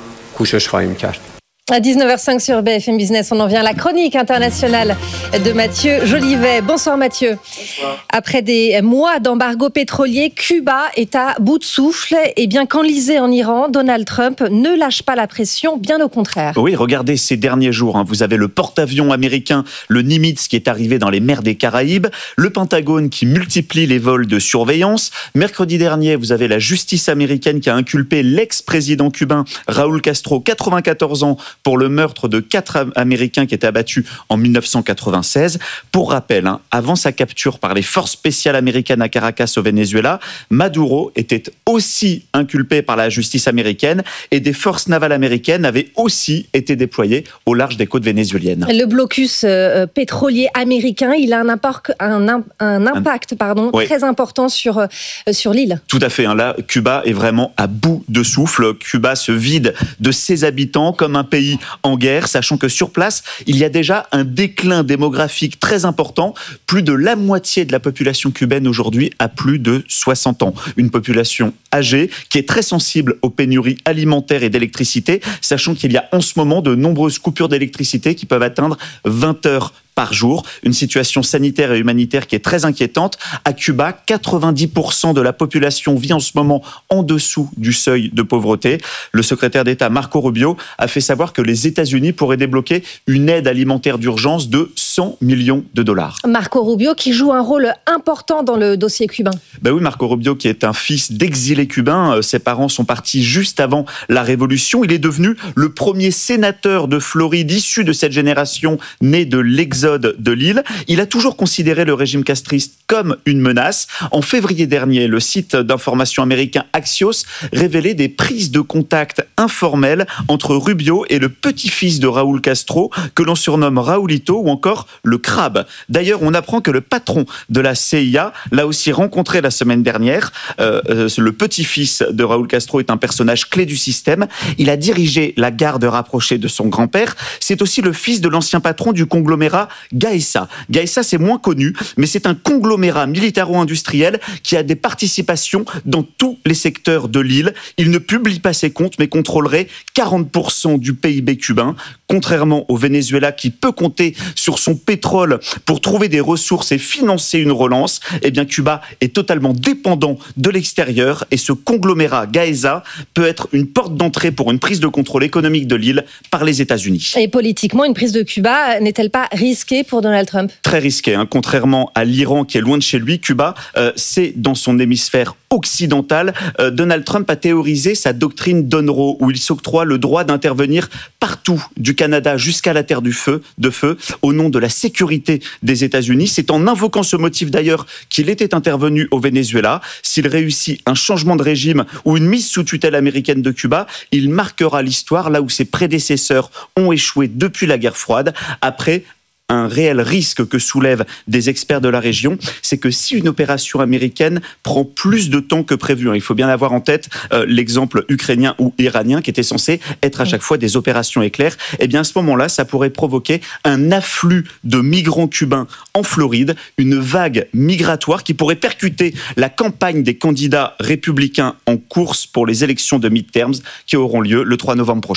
À dix-neuf heures cinq sur B F M Business, on en vient à la chronique internationale de Mathieu Jolivet. Bonsoir Mathieu. Bonsoir. Après des mois d'embargo pétrolier, Cuba est à bout de souffle. Et bien qu'enlisé en Iran, Donald Trump ne lâche pas la pression, bien au contraire. Oui, regardez ces derniers jours. Hein, vous avez le porte-avions américain, le Nimitz, qui est arrivé dans les mers des Caraïbes, le Pentagone qui multiplie les vols de surveillance. Mercredi dernier, vous avez la justice américaine qui a inculpé l'ex-président cubain Raúl Castro, quatre-vingt-quatorze ans, pour le meurtre de quatre Américains qui étaient abattus en dix-neuf cent quatre-vingt-seize. Pour rappel, hein, avant sa capture par les forces spéciales américaines à Caracas au Venezuela, Maduro était aussi inculpé par la justice américaine et des forces navales américaines avaient aussi été déployées au large des côtes vénézuéliennes. Le blocus euh, pétrolier américain, il a un impact, un, un impact pardon, oui. très important sur, euh, sur l'île. Tout à fait. Hein, là, Cuba est vraiment à bout de souffle. Cuba se vide de ses habitants comme un pays en guerre, sachant que sur place, il y a déjà un déclin démographique très important. Plus de la moitié de la population cubaine aujourd'hui a plus de soixante ans. Une population âgée qui est très sensible aux pénuries alimentaires et d'électricité, sachant qu'il y a en ce moment de nombreuses coupures d'électricité qui peuvent atteindre vingt heures par jour. Une situation sanitaire et humanitaire qui est très inquiétante. À Cuba, quatre-vingt-dix pour cent de la population vit en ce moment en dessous du seuil de pauvreté. Le secrétaire d'État Marco Rubio a fait savoir que les États-Unis pourraient débloquer une aide alimentaire d'urgence de cent millions de dollars. Marco Rubio qui joue un rôle important dans le dossier cubain. Ben oui, Marco Rubio qui est un fils d'exilés cubains. Ses parents sont partis juste avant la Révolution. Il est devenu le premier sénateur de Floride issu de cette génération née de l'exode de l'île. Il a toujours considéré le régime castriste comme une menace. En février dernier, le site d'information américain Axios révélait des prises de contact informelles entre Rubio et le petit-fils de Raúl Castro, que l'on surnomme Raúlito ou encore le crabe. D'ailleurs, on apprend que le patron de la C I A l'a aussi rencontré la semaine dernière. Euh, euh, le petit-fils de Raúl Castro est un personnage clé du système. Il a dirigé la garde rapprochée de son grand-père. C'est aussi le fils de l'ancien patron du conglomérat Gaesa. Gaesa, c'est moins connu, mais c'est un conglomérat militaro-industriel qui a des participations dans tous les secteurs de l'île. Il ne publie pas ses comptes, mais contrôlerait quarante pour cent du P I B cubain. Contrairement au Venezuela qui peut compter sur son pétrole pour trouver des ressources et financer une relance, eh bien Cuba est totalement dépendant de l'extérieur et ce conglomérat Gaesa peut être une porte d'entrée pour une prise de contrôle économique de l'île par les États-Unis. Et politiquement, une prise de Cuba n'est-elle pas risquée pour Donald Trump ? Très risquée, hein. Contrairement à l'Iran qui est loin de chez lui, Cuba, euh, c'est dans son hémisphère occidental. Euh, Donald Trump a théorisé sa doctrine Donroe où il s'octroie le droit d'intervenir partout, du Canada jusqu'à la Terre du feu, de feu, au nom de la sécurité des États-Unis. C'est en invoquant ce motif d'ailleurs qu'il était intervenu au Venezuela. S'il réussit un changement de régime ou une mise sous tutelle américaine de Cuba, il marquera l'histoire là où ses prédécesseurs ont échoué depuis la guerre froide. Après, un réel risque que soulèvent des experts de la région, c'est que si une opération américaine prend plus de temps que prévu, hein, il faut bien avoir en tête euh, l'exemple ukrainien ou iranien qui était censé être à chaque fois des opérations éclairs, eh bien à ce moment-là, ça pourrait provoquer un afflux de migrants cubains en Floride, une vague migratoire qui pourrait percuter la campagne des candidats républicains en course pour les élections de midterms qui auront lieu le trois novembre prochain.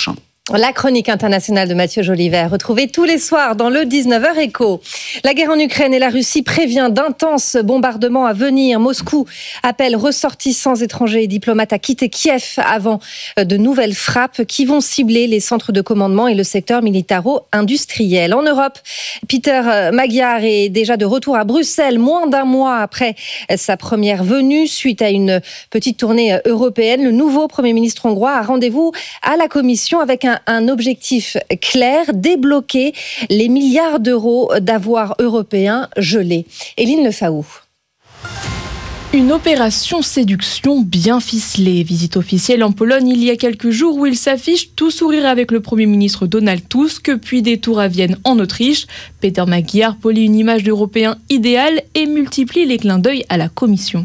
La chronique internationale de Mathieu Jolivet, retrouvée tous les soirs dans le dix-neuf heures Écho. La guerre en Ukraine et la Russie prévient d'intenses bombardements à venir. Moscou appelle ressortissants étrangers et diplomates à quitter Kiev avant de nouvelles frappes qui vont cibler les centres de commandement et le secteur militaro-industriel. En Europe, Peter Magyar est déjà de retour à Bruxelles, moins d'un mois après sa première venue. Suite à une petite tournée européenne, le nouveau Premier ministre hongrois a rendez-vous à la Commission avec un un objectif clair, débloquer les milliards d'euros d'avoirs européens gelés. Éline Lefaou. Une opération séduction bien ficelée. Visite officielle en Pologne il y a quelques jours où il s'affiche tout sourire avec le Premier ministre Donald Tusk, puis détour à Vienne en Autriche. Peter Magyar polie une image d'Européen idéal et multiplie les clins d'œil à la Commission.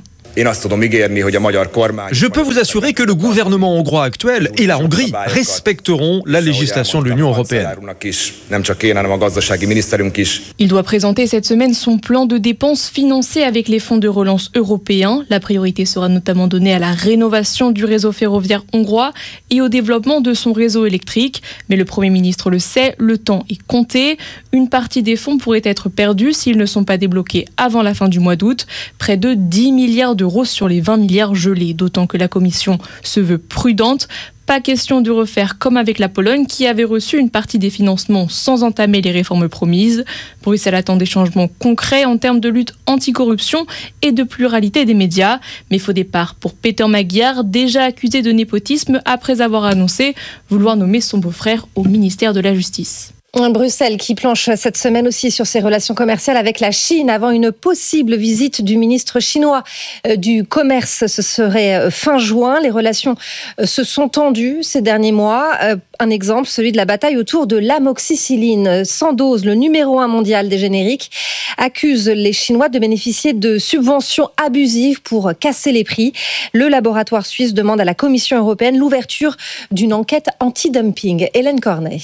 Je peux vous assurer que le gouvernement hongrois actuel et la Hongrie respecteront la législation de l'Union européenne. Il doit présenter cette semaine son plan de dépenses financé avec les fonds de relance européens. La priorité sera notamment donnée à la rénovation du réseau ferroviaire hongrois et au développement de son réseau électrique. Mais le Premier ministre le sait, le temps est compté. Une partie des fonds pourrait être perdue s'ils ne sont pas débloqués avant la fin du mois d'août. Près de dix milliards d'euros sur les vingt milliards gelés, d'autant que la Commission se veut prudente. Pas question de refaire comme avec la Pologne qui avait reçu une partie des financements sans entamer les réformes promises. Bruxelles attend des changements concrets en termes de lutte anticorruption et de pluralité des médias. Mais faux départ pour Peter Magyar, déjà accusé de népotisme après avoir annoncé vouloir nommer son beau-frère au ministère de la Justice. Bruxelles qui planche cette semaine aussi sur ses relations commerciales avec la Chine avant une possible visite du ministre chinois du commerce. Ce serait fin juin. Les relations se sont tendues ces derniers mois. Un exemple, celui de la bataille autour de l'amoxicilline. Sandoz, le numéro un mondial des génériques, accuse les Chinois de bénéficier de subventions abusives pour casser les prix. Le laboratoire suisse demande à la Commission européenne l'ouverture d'une enquête anti-dumping. Hélène Cornet.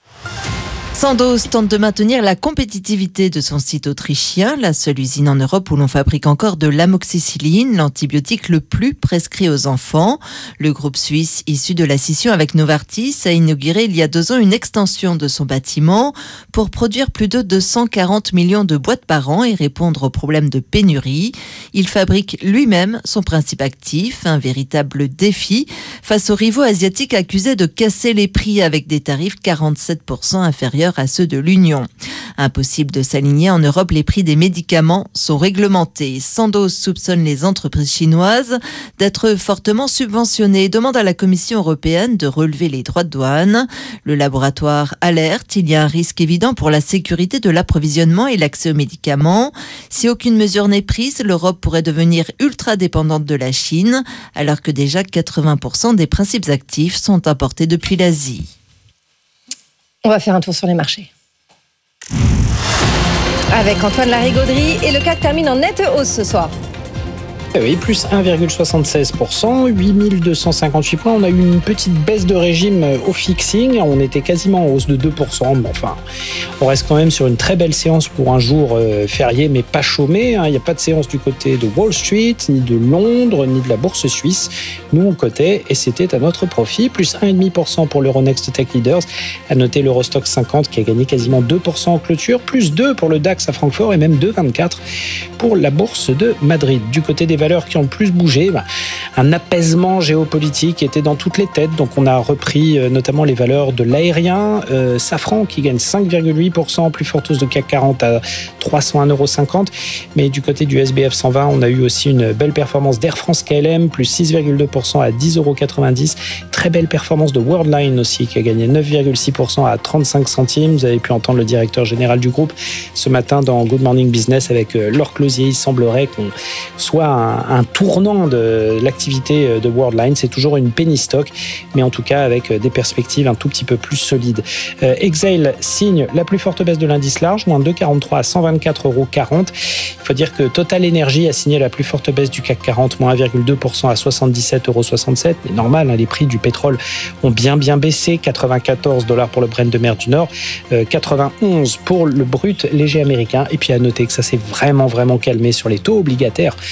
Sandoz tente de maintenir la compétitivité de son site autrichien, la seule usine en Europe où l'on fabrique encore de l'amoxicilline, l'antibiotique le plus prescrit aux enfants. Le groupe suisse, issu de la scission avec Novartis, a inauguré il y a deux ans une extension de son bâtiment pour produire plus de deux cent quarante millions de boîtes par an et répondre aux problèmes de pénurie. Il fabrique lui-même son principe actif, un véritable défi face aux rivaux asiatiques accusés de casser les prix avec des tarifs quarante-sept pour cent inférieurs à ceux de l'Union. Impossible de s'aligner en Europe, les prix des médicaments sont réglementés. Sandoz soupçonne les entreprises chinoises d'être fortement subventionnées et demande à la Commission européenne de relever les droits de douane. Le laboratoire alerte, il y a un risque évident pour la sécurité de l'approvisionnement et l'accès aux médicaments. Si aucune mesure n'est prise, l'Europe pourrait devenir ultra dépendante de la Chine, alors que déjà quatre-vingts pour cent des principes actifs sont importés depuis l'Asie. On va faire un tour sur les marchés. Avec Antoine Larigauderie et le C A C termine en nette hausse ce soir. Oui, plus un virgule soixante-seize pour cent, huit mille deux cent cinquante-huit points. On a eu une petite baisse de régime au fixing. On était quasiment en hausse de deux pour cent. Bon, enfin, on reste quand même sur une très belle séance pour un jour euh, férié, mais pas chômé. Hein. Il n'y a pas de séance du côté de Wall Street, ni de Londres, ni de la bourse suisse. Nous, on cotait et c'était à notre profit. Plus un virgule cinq pour cent pour l'Euronext Tech Leaders. À noter l'Eurostoxx cinquante qui a gagné quasiment deux pour cent en clôture. Plus deux pour le DAX à Francfort et même deux virgule vingt-quatre pour la bourse de Madrid. Du côté des valeurs qui ont le plus bougé, bah, un apaisement géopolitique était dans toutes les têtes, donc on a repris euh, notamment les valeurs de l'aérien, euh, Safran qui gagne cinq virgule huit pour cent, plus forte hausse de C A C quarante à trois cent un virgule cinquante euros, mais du côté du S B F cent vingt, on a eu aussi une belle performance d'Air France K L M, plus six virgule deux pour cent à dix virgule quatre-vingt-dix euros, très belle performance de Worldline aussi qui a gagné neuf virgule six pour cent à trente-cinq centimes. Vous avez pu entendre le directeur général du groupe ce matin dans Good Morning Business avec euh, Laure Closier. Il semblerait qu'on soit un, un tournant de l'activité de Worldline. C'est toujours une penny stock, mais en tout cas avec des perspectives un tout petit peu plus solides. Euh, Exail signe la plus forte baisse de l'indice large, moins deux virgule quarante-trois à cent vingt-quatre virgule quarante euros. Il faut dire que Total Energy a signé la plus forte baisse du C A C quarante, moins un virgule deux pour cent à soixante-dix-sept virgule soixante-sept euros. Mais normal, hein, les prix du pétrole ont bien bien baissé. quatre-vingt-quatorze dollars pour le Brent de mer du Nord, euh, quatre-vingt-onze pour le brut léger américain. Et puis à noter que ça s'est vraiment vraiment calmé sur les taux obligataires. trois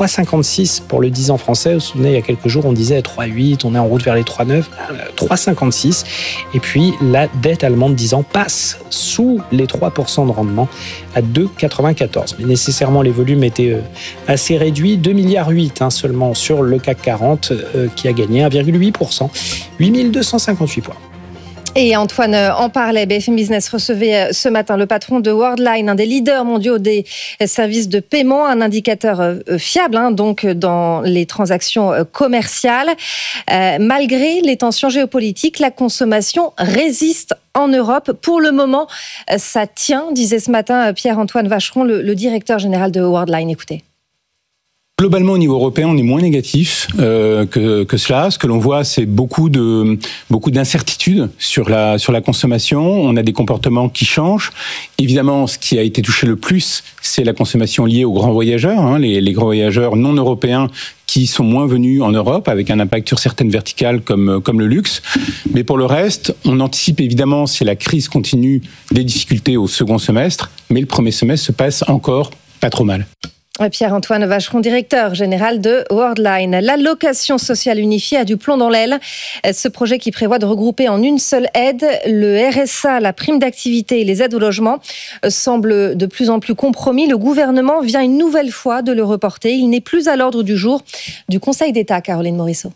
cinquante-six pour le dix ans français. Vous vous souvenez, il y a quelques jours, on disait trois virgule huit, on est en route vers les trois virgule neuf, trois virgule cinquante-six. Et puis, la dette allemande dix ans passe sous les trois pour cent de rendement à deux virgule quatre-vingt-quatorze. Mais nécessairement, les volumes étaient assez réduits, deux virgule huit milliards hein, seulement sur le C A C quarante euh, qui a gagné un virgule huit pour cent, huit mille deux cent cinquante-huit points. Et Antoine en parlait, B F M Business recevait ce matin le patron de Worldline, un des leaders mondiaux des services de paiement, un indicateur fiable hein, donc dans les transactions commerciales. Euh, malgré les tensions géopolitiques, la consommation résiste en Europe. Pour le moment, ça tient, disait ce matin Pierre-Antoine Vacheron, le, le directeur général de Worldline. Écoutez. Globalement, au niveau européen, on est moins négatif euh, que, que cela. Ce que l'on voit, c'est beaucoup de beaucoup d'incertitudes sur la sur la consommation. On a des comportements qui changent. Évidemment, ce qui a été touché le plus, c'est la consommation liée aux grands voyageurs, hein, les, les grands voyageurs non européens qui sont moins venus en Europe, avec un impact sur certaines verticales comme comme le luxe. Mais pour le reste, on anticipe évidemment, si la crise continue, des difficultés au second semestre. Mais le premier semestre se passe encore pas trop mal. Pierre-Antoine Vacheron, directeur général de Worldline. L'allocation sociale unifiée a du plomb dans l'aile. Ce projet qui prévoit de regrouper en une seule aide le R S A, la prime d'activité et les aides au logement semble de plus en plus compromis. Le gouvernement vient une nouvelle fois de le reporter. Il n'est plus à l'ordre du jour du Conseil d'État, Caroline Morisseau.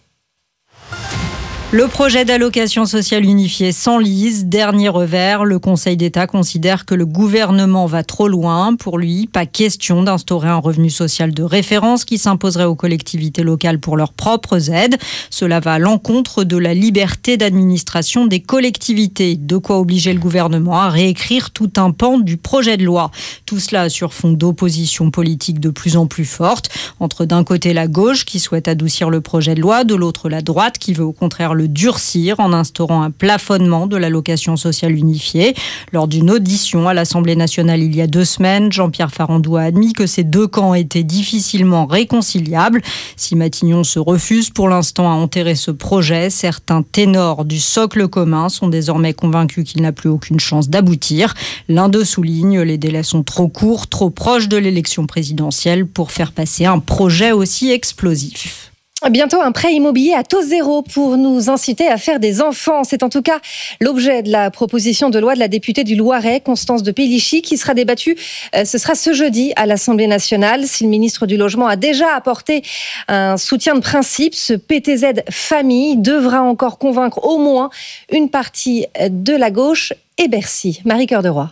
Le projet d'allocation sociale unifiée s'enlise. Dernier revers, le Conseil d'État considère que le gouvernement va trop loin. Pour lui, pas question d'instaurer un revenu social de référence qui s'imposerait aux collectivités locales pour leurs propres aides. Cela va à l'encontre de la liberté d'administration des collectivités. De quoi obliger le gouvernement à réécrire tout un pan du projet de loi. Tout cela sur fond d'opposition politique de plus en plus forte. Entre d'un côté la gauche qui souhaite adoucir le projet de loi, de l'autre la droite qui veut au contraire le durcir en instaurant un plafonnement de l'allocation sociale unifiée. Lors d'une audition à l'Assemblée nationale il y a deux semaines, Jean-Pierre Farandou a admis que ces deux camps étaient difficilement réconciliables. Si Matignon se refuse pour l'instant à enterrer ce projet, certains ténors du socle commun sont désormais convaincus qu'il n'a plus aucune chance d'aboutir. L'un d'eux souligne les délais sont trop courts, trop proches de l'élection présidentielle pour faire passer un projet aussi explosif. Bientôt un prêt immobilier à taux zéro pour nous inciter à faire des enfants. C'est en tout cas l'objet de la proposition de loi de la députée du Loiret, Constance de Pellichy, qui sera débattue. Ce sera ce jeudi à l'Assemblée nationale. Si le ministre du Logement a déjà apporté un soutien de principe, ce P T Z famille devra encore convaincre au moins une partie de la gauche et Bercy. Marie Cœur de Roy.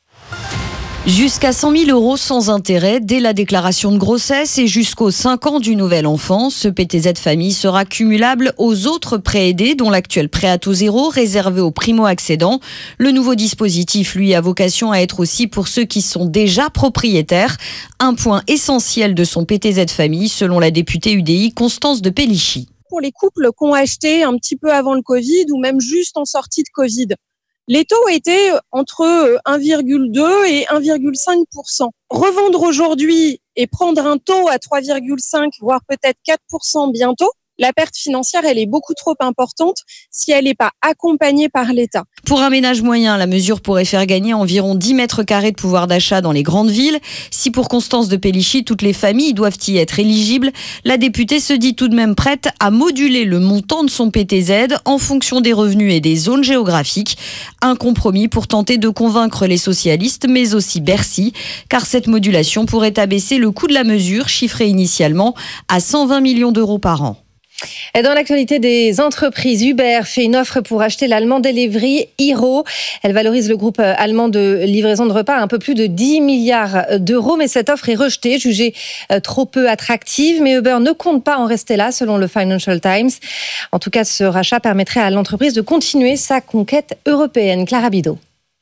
Jusqu'à cent mille euros sans intérêt dès la déclaration de grossesse et jusqu'aux cinq ans du nouvel enfant. Ce P T Z famille sera cumulable aux autres prêts aidés, dont l'actuel prêt à taux zéro réservé aux primo-accédants. Le nouveau dispositif, lui, a vocation à être aussi pour ceux qui sont déjà propriétaires. Un point essentiel de son P T Z famille, selon la députée U D I Constance de Pellichy. Pour les couples qui ont acheté un petit peu avant le Covid ou même juste en sortie de Covid, les taux étaient entre un virgule deux et un virgule cinq pour cent. Revendre aujourd'hui et prendre un taux à trois virgule cinq, voire peut-être quatre pour cent bientôt, la perte financière, elle est beaucoup trop importante si elle n'est pas accompagnée par l'État. Pour un ménage moyen, la mesure pourrait faire gagner environ dix mètres carrés de pouvoir d'achat dans les grandes villes. Si pour Constance de Pellichy, toutes les familles doivent y être éligibles, la députée se dit tout de même prête à moduler le montant de son P T Z en fonction des revenus et des zones géographiques. Un compromis pour tenter de convaincre les socialistes, mais aussi Bercy, car cette modulation pourrait abaisser le coût de la mesure, chiffré initialement à cent vingt millions d'euros par an. Dans l'actualité des entreprises, Uber fait une offre pour acheter l'allemand Delivery Hero. Elle valorise le groupe allemand de livraison de repas à un peu plus de dix milliards d'euros. Mais cette offre est rejetée, jugée trop peu attractive. Mais Uber ne compte pas en rester là, selon le Financial Times. En tout cas, ce rachat permettrait à l'entreprise de continuer sa conquête européenne. Clara Bidot.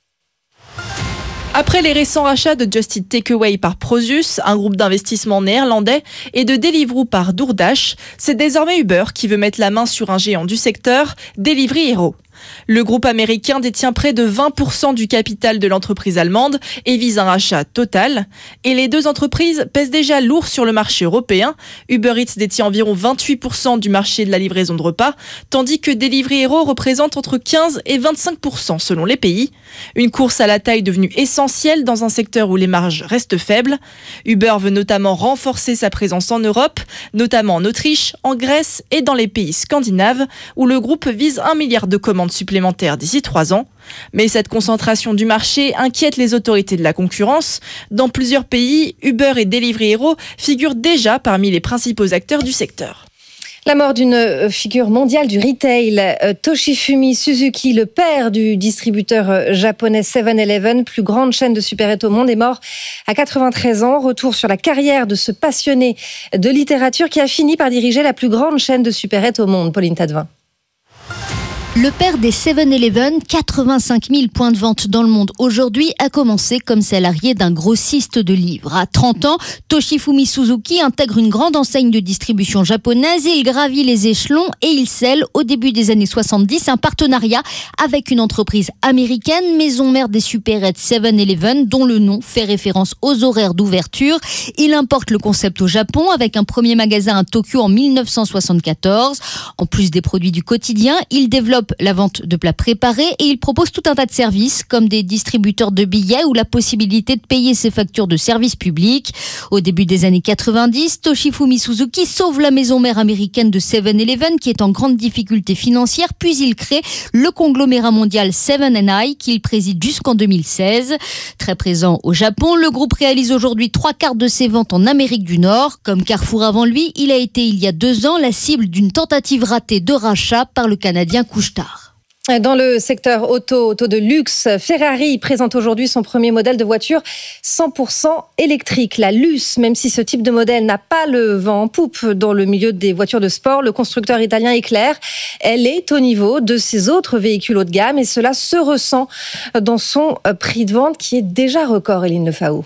Après les récents rachats de Just Eat Takeaway par Prosus, un groupe d'investissement néerlandais, et de Deliveroo par DoorDash, c'est désormais Uber qui veut mettre la main sur un géant du secteur, Delivery Hero. Le groupe américain détient près de vingt pour cent du capital de l'entreprise allemande et vise un rachat total. Et les deux entreprises pèsent déjà lourd sur le marché européen. Uber Eats détient environ vingt-huit pour cent du marché de la livraison de repas, tandis que Delivery Hero représente entre quinze et vingt-cinq pour cent selon les pays. Une course à la taille devenue essentielle dans un secteur où les marges restent faibles. Uber veut notamment renforcer sa présence en Europe, notamment en Autriche, en Grèce et dans les pays scandinaves, où le groupe vise un milliard de commandes supplémentaires d'ici trois ans. Mais cette concentration du marché inquiète les autorités de la concurrence. Dans plusieurs pays, Uber et Delivery Hero figurent déjà parmi les principaux acteurs du secteur. La mort d'une figure mondiale du retail, Toshifumi Suzuki, le père du distributeur japonais seven eleven, plus grande chaîne de supérettes au monde, est mort à quatre-vingt-treize ans. Retour sur la carrière de ce passionné de littérature qui a fini par diriger la plus grande chaîne de supérettes au monde. Pauline Tadevin. Le père des seven eleven, quatre-vingt-cinq mille points de vente dans le monde aujourd'hui, a commencé comme salarié d'un grossiste de livres. À trente ans, Toshifumi Suzuki intègre une grande enseigne de distribution japonaise et il gravit les échelons et il scelle au début des années soixante-dix un partenariat avec une entreprise américaine, maison mère des supérettes seven eleven, dont le nom fait référence aux horaires d'ouverture. Il importe le concept au Japon avec un premier magasin à Tokyo en mille neuf cent soixante-quatorze. En plus des produits du quotidien, il développe la vente de plats préparés et il propose tout un tas de services comme des distributeurs de billets ou la possibilité de payer ses factures de services publics. Au début des années quatre-vingt-dix, Toshifumi Suzuki sauve la maison mère américaine de seven eleven qui est en grande difficulté financière, puis il crée le conglomérat mondial seven and I qu'il préside jusqu'en deux mille seize. Très présent au Japon, le groupe réalise aujourd'hui trois quarts de ses ventes en Amérique du Nord. Comme Carrefour avant lui, il a été il y a deux ans la cible d'une tentative ratée de rachat par le Canadien Couche-Tard. Dans le secteur auto, auto de luxe, Ferrari présente aujourd'hui son premier modèle de voiture cent pour cent électrique, la Luce. Même si ce type de modèle n'a pas le vent en poupe dans le milieu des voitures de sport, le constructeur italien est clair, elle est au niveau de ses autres véhicules haut de gamme et cela se ressent dans son prix de vente qui est déjà record, Eline Lefao.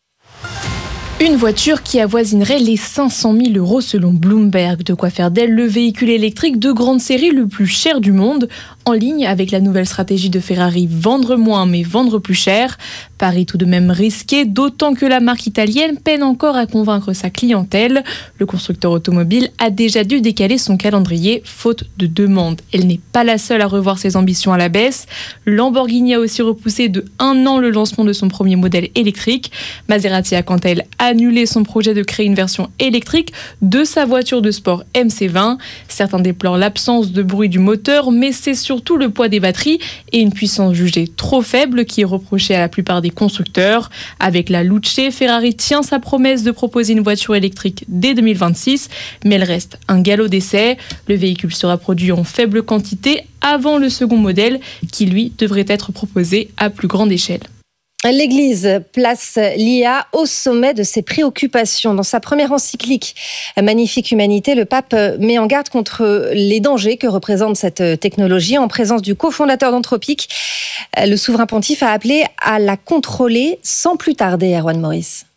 Une voiture qui avoisinerait les cinq cent mille euros selon Bloomberg. De quoi faire d'elle le véhicule électrique de grande série le plus cher du monde, en ligne avec la nouvelle stratégie de Ferrari, vendre moins mais vendre plus cher. Pari tout de même risqué, d'autant que la marque italienne peine encore à convaincre sa clientèle. Le constructeur automobile a déjà dû décaler son calendrier, faute de demande. Elle n'est pas la seule à revoir ses ambitions à la baisse. Lamborghini a aussi repoussé de un an le lancement de son premier modèle électrique. Maserati a quant à elle annulé son projet de créer une version électrique de sa voiture de sport M C vingt. Certains déplorent l'absence de bruit du moteur, mais c'est surtout le poids des batteries et une puissance jugée trop faible qui est reprochée à la plupart des constructeurs. Avec la Luce, Ferrari tient sa promesse de proposer une voiture électrique dès deux mille vingt-six, mais elle reste un galop d'essai. Le véhicule sera produit en faible quantité avant le second modèle qui, lui, devrait être proposé à plus grande échelle. L'Église place l'I A au sommet de ses préoccupations. Dans sa première encyclique « Magnifique humanité », le pape met en garde contre les dangers que représente cette technologie. En présence du cofondateur d'Anthropic, le souverain pontife a appelé à la contrôler sans plus tarder, Erwan Maurice.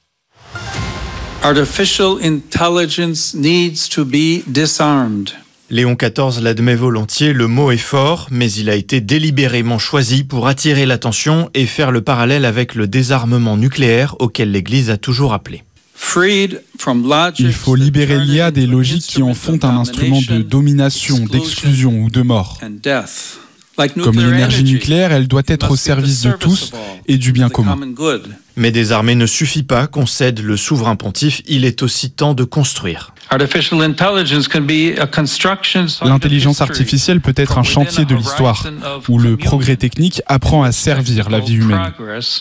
Artificial intelligence needs to be disarmed. Léon quatorze l'admet volontiers, le mot est fort, mais il a été délibérément choisi pour attirer l'attention et faire le parallèle avec le désarmement nucléaire auquel l'Église a toujours appelé. Il faut libérer l'I A des logiques qui en font un instrument de domination, d'exclusion ou de mort. Comme l'énergie nucléaire, elle doit être au service de tous et du bien commun. Mais désarmer ne suffit pas, concède le souverain pontife, il est aussi temps de construire. L'intelligence artificielle peut être un chantier de l'histoire, où le progrès technique apprend à servir la vie humaine.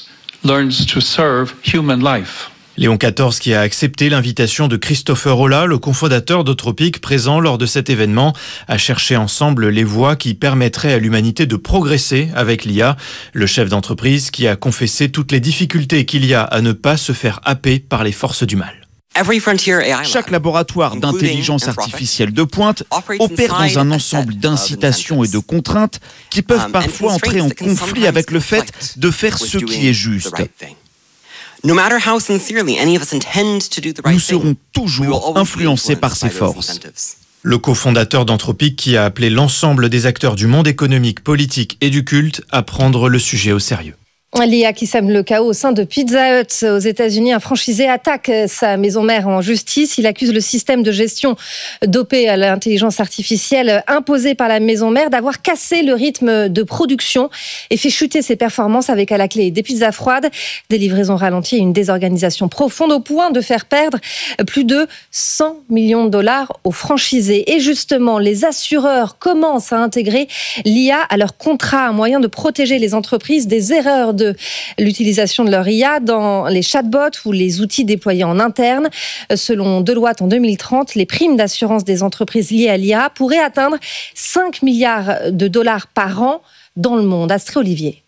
Léon quatorze qui a accepté l'invitation de Christopher Olah, le cofondateur d'Anthropic, présent lors de cet événement, à chercher ensemble les voies qui permettraient à l'humanité de progresser avec l'I A. Le chef d'entreprise qui a confessé toutes les difficultés qu'il y a à ne pas se faire happer par les forces du mal. Chaque laboratoire d'intelligence artificielle de pointe opère dans un ensemble d'incitations et de contraintes qui peuvent parfois entrer en conflit avec le fait de faire ce qui est juste. Nous serons toujours influencés par ces forces. Le cofondateur d'Anthropic qui a appelé l'ensemble des acteurs du monde économique, politique et du culte à prendre le sujet au sérieux. L'I A qui sème le chaos au sein de Pizza Hut aux États-Unis. Un franchisé attaque sa maison mère en justice. Il accuse le système de gestion dopé à l'intelligence artificielle imposé par la maison mère d'avoir cassé le rythme de production et fait chuter ses performances avec à la clé des pizzas froides, des livraisons ralenties et une désorganisation profonde au point de faire perdre plus de cent millions de dollars aux franchisés. Et justement, les assureurs commencent à intégrer l'I A à leur contrat, un moyen de protéger les entreprises des erreurs de l'utilisation de leur I A dans les chatbots ou les outils déployés en interne. Selon Deloitte, en deux mille trente, les primes d'assurance des entreprises liées à l'I A pourraient atteindre cinq milliards de dollars par an dans le monde. Astrid Olivier.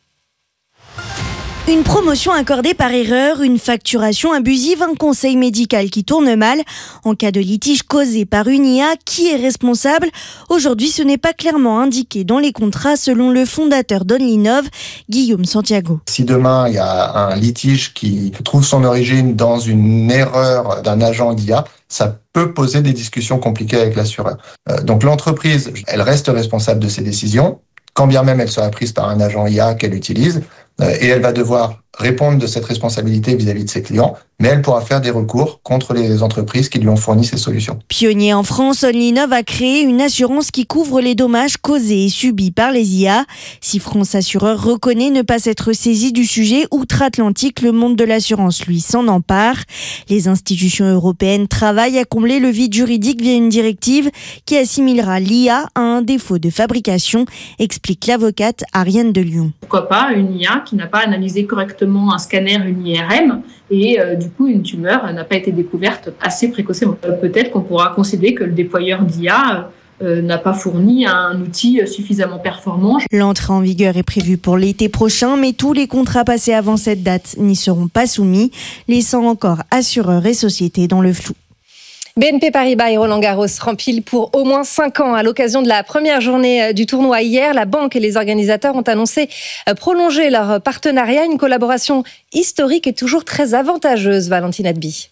Une promotion accordée par erreur, une facturation abusive, un conseil médical qui tourne mal. En cas de litige causé par une I A, qui est responsable ? Aujourd'hui, ce n'est pas clairement indiqué dans les contrats selon le fondateur d'Onlinov, Guillaume Santiago. Si demain, il y a un litige qui trouve son origine dans une erreur d'un agent d'I A, ça peut poser des discussions compliquées avec l'assureur. Donc l'entreprise, elle reste responsable de ses décisions, quand bien même elle sera prise par un agent I A qu'elle utilise, et elle va devoir répondre de cette responsabilité vis-à-vis de ses clients, mais elle pourra faire des recours contre les entreprises qui lui ont fourni ces solutions. Pionnier en France, Onlinov a créé une assurance qui couvre les dommages causés et subis par les I A. Si France Assureur reconnaît ne pas s'être saisi du sujet, outre-Atlantique, le monde de l'assurance, lui, s'en empare. Les institutions européennes travaillent à combler le vide juridique via une directive qui assimilera l'I A à un défaut de fabrication, explique l'avocate Ariane de Lyon. Pourquoi pas une I A qui n'a pas analysé correctement un scanner, une I R M, et euh, du coup une tumeur n'a pas été découverte assez précocement. Euh, peut-être qu'on pourra considérer que le déployeur d'I A euh, n'a pas fourni un outil suffisamment performant. L'entrée en vigueur est prévue pour l'été prochain, mais tous les contrats passés avant cette date n'y seront pas soumis, laissant encore assureurs et sociétés dans le flou. B N P Paribas et Roland Garros remplis pour au moins cinq ans. À l'occasion de la première journée du tournoi hier, la banque et les organisateurs ont annoncé prolonger leur partenariat. Une collaboration historique et toujours très avantageuse, Valentine Adby.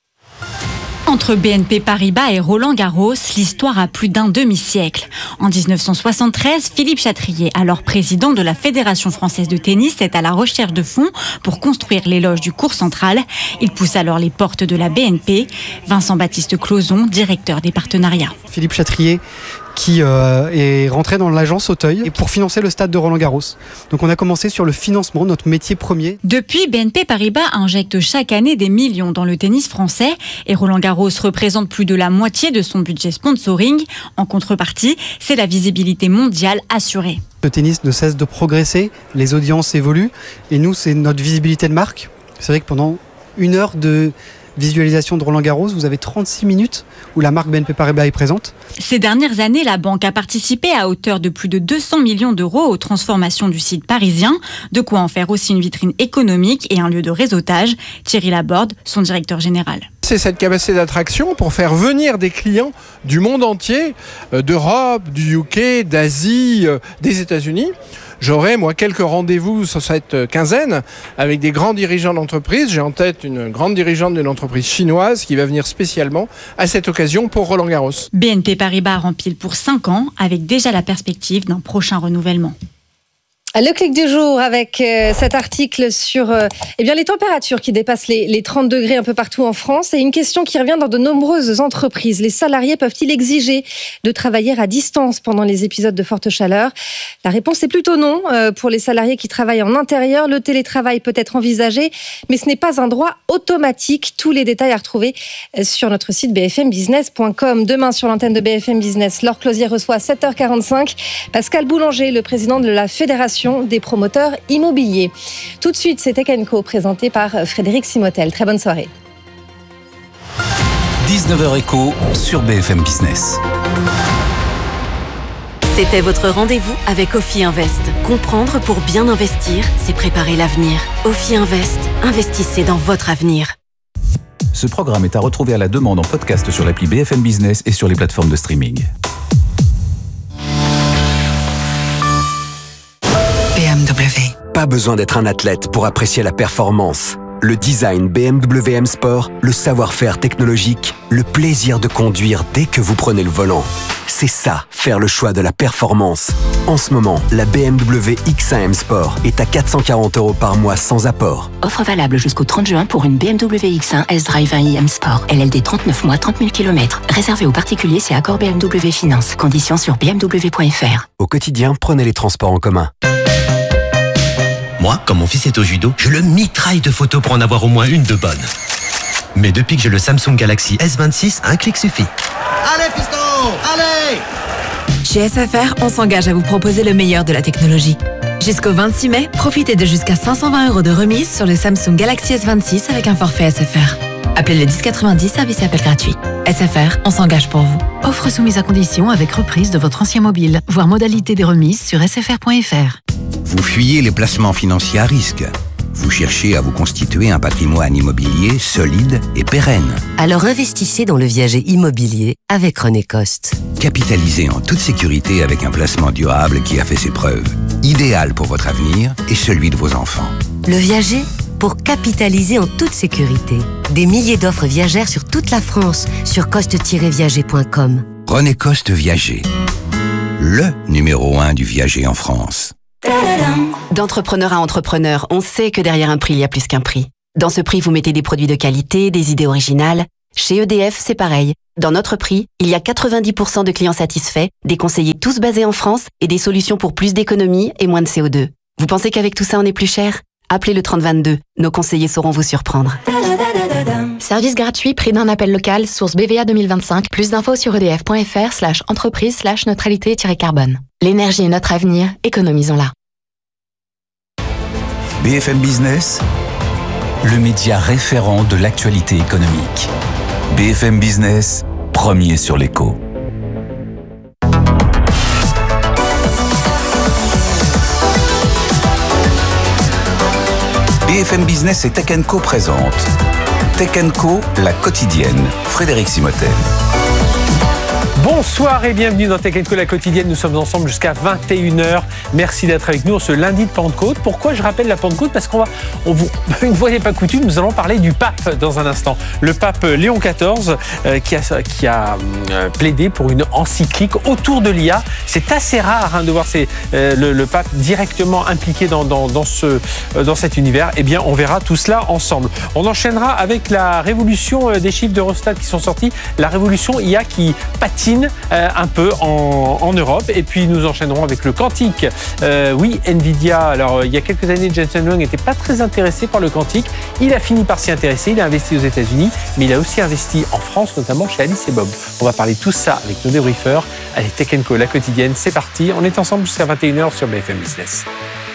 Entre B N P Paribas et Roland Garros, l'histoire a plus d'un demi-siècle. En dix-neuf cent soixante-treize, Philippe Chatrier, alors président de la Fédération française de tennis, est à la recherche de fonds pour construire l'éloge du court central. Il pousse alors les portes de la B N P. Vincent-Baptiste Clauson, directeur des partenariats. Philippe Chatrier qui euh, est rentré dans l'agence Auteuil et pour financer le stade de Roland-Garros. Donc on a commencé sur le financement, notre métier premier. Depuis, B N P Paribas injecte chaque année des millions dans le tennis français et Roland-Garros représente plus de la moitié de son budget sponsoring. En contrepartie, c'est la visibilité mondiale assurée. Le tennis ne cesse de progresser, les audiences évoluent et nous, c'est notre visibilité de marque. C'est vrai que pendant une heure de visualisation de Roland-Garros, vous avez trente-six minutes où la marque B N P Paribas est présente. Ces dernières années, la banque a participé à hauteur de plus de deux cents millions d'euros aux transformations du site parisien, de quoi en faire aussi une vitrine économique et un lieu de réseautage. Thierry Laborde, son directeur général. C'est cette capacité d'attraction pour faire venir des clients du monde entier, d'Europe, du U K, d'Asie, des États-Unis. J'aurai, moi, quelques rendez-vous sur cette quinzaine avec des grands dirigeants d'entreprise. J'ai en tête une grande dirigeante d'une entreprise chinoise qui va venir spécialement à cette occasion pour Roland-Garros. B N P Paribas rempile pour cinq ans avec déjà la perspective d'un prochain renouvellement. Le clic du jour avec euh, cet article sur euh, eh bien, les températures qui dépassent les, les trente degrés un peu partout en France et une question qui revient dans de nombreuses entreprises. Les salariés peuvent-ils exiger de travailler à distance pendant les épisodes de forte chaleur ? La réponse est plutôt non. Euh, pour les salariés qui travaillent en intérieur, le télétravail peut être envisagé, mais ce n'est pas un droit automatique. Tous les détails à retrouver sur notre site b f m business point com. Demain, sur l'antenne de B F M Business, Laure Closier reçoit à sept heures quarante-cinq Pascal Boulanger, le président de la Fédération des promoteurs immobiliers. Tout de suite, c'est Tech and Co présenté par Frédéric Simotel. Très bonne soirée. dix-neuf heures Éco sur B F M Business. C'était votre rendez-vous avec Ophi Invest. Comprendre pour bien investir, c'est préparer l'avenir. Ophi Invest, investissez dans votre avenir. Ce programme est à retrouver à la demande en podcast sur l'appli B F M Business et sur les plateformes de streaming. B M W. Pas besoin d'être un athlète pour apprécier la performance, Le design B M W M Sport, le savoir-faire technologique, le plaisir de conduire dès que vous prenez le volant. C'est ça, faire le choix de la performance. En ce moment, la B M W X un M Sport est à quatre cent quarante euros par mois sans apport. Offre valable jusqu'au trente juin pour une B M W X un S-Drive un i M Sport. L L D trente-neuf mois, trente mille kilomètres. Réservé aux particuliers, c'est accord B M W Finance. Conditions sur b m w point f r. Au quotidien, prenez les transports en commun. Moi, quand mon fils est au judo, je le mitraille de photos pour en avoir au moins une de bonne. Mais depuis que j'ai le Samsung Galaxy S vingt-six, un clic suffit. Allez, fiston! Allez! Chez S F R, on s'engage à vous proposer le meilleur de la technologie. Jusqu'au vingt-six mai, profitez de jusqu'à cinq cent vingt euros de remise sur le Samsung Galaxy S vingt-six avec un forfait S F R. Appelez le dix quatre-vingt-dix, service appel gratuit. S F R, on s'engage pour vous. Offre soumise à condition avec reprise de votre ancien mobile. Voir modalité des remises sur s f r point f r. Vous fuyez les placements financiers à risque. Vous cherchez à vous constituer un patrimoine immobilier solide et pérenne. Alors investissez dans le viager immobilier avec René Coste. Capitalisez en toute sécurité avec un placement durable qui a fait ses preuves. Idéal pour votre avenir et celui de vos enfants. Le viager pour capitaliser en toute sécurité. Des milliers d'offres viagères sur toute la France sur coste tiret viager point com. René Coste Viager. Le numéro un du viager en France. D'entrepreneur à entrepreneur, on sait que derrière un prix, il y a plus qu'un prix. Dans ce prix, vous mettez des produits de qualité, des idées originales. Chez E D F, c'est pareil. Dans notre prix, il y a quatre-vingt-dix pour cent de clients satisfaits, des conseillers tous basés en France et des solutions pour plus d'économie et moins de C O deux. Vous pensez qu'avec tout ça, on est plus cher ? Appelez le trente vingt-deux. Nos conseillers sauront vous surprendre. Service gratuit, prix d'un appel local, source B V A deux mille vingt-cinq. Plus d'infos sur edf point f r slash entreprise slash neutralité carbone. L'énergie est notre avenir, économisons-la. B F M Business, le média référent de l'actualité économique. B F M Business, premier sur l'écho. B F M Business et Tech and Co présente Tech and Co, la quotidienne. Frédéric Simotel. Bonsoir et bienvenue dans Tech and Co, la quotidienne. Nous sommes ensemble jusqu'à vingt et une heures. Merci d'être avec nous ce lundi de Pentecôte. Pourquoi je rappelle la Pentecôte ? Parce qu'on va, on vous, une fois n'est pas coutume, nous allons parler du pape dans un instant. Le pape Léon quatorze euh, qui a, qui a euh, plaidé pour une encyclique autour de l'I A. C'est assez rare hein, de voir ces, euh, le, le pape directement impliqué dans, dans, dans, ce, euh, dans cet univers. Eh bien, on verra tout cela ensemble. On enchaînera avec la révolution euh, des chiffres d'Eurostat qui sont sortis. La révolution I A qui patine Euh, un peu en, en Europe. Et puis nous enchaînerons avec le quantique. Euh, oui, Nvidia. Alors euh, il y a quelques années, Jensen Huang n'était pas très intéressé par le quantique. Il a fini par s'y intéresser. Il a investi aux États-Unis, mais il a aussi investi en France, notamment chez Alice et Bob. On va parler de tout ça avec nos débriefeurs. Allez, Tech and Co, la quotidienne, c'est parti. On est ensemble jusqu'à vingt et une heures sur B F M Business.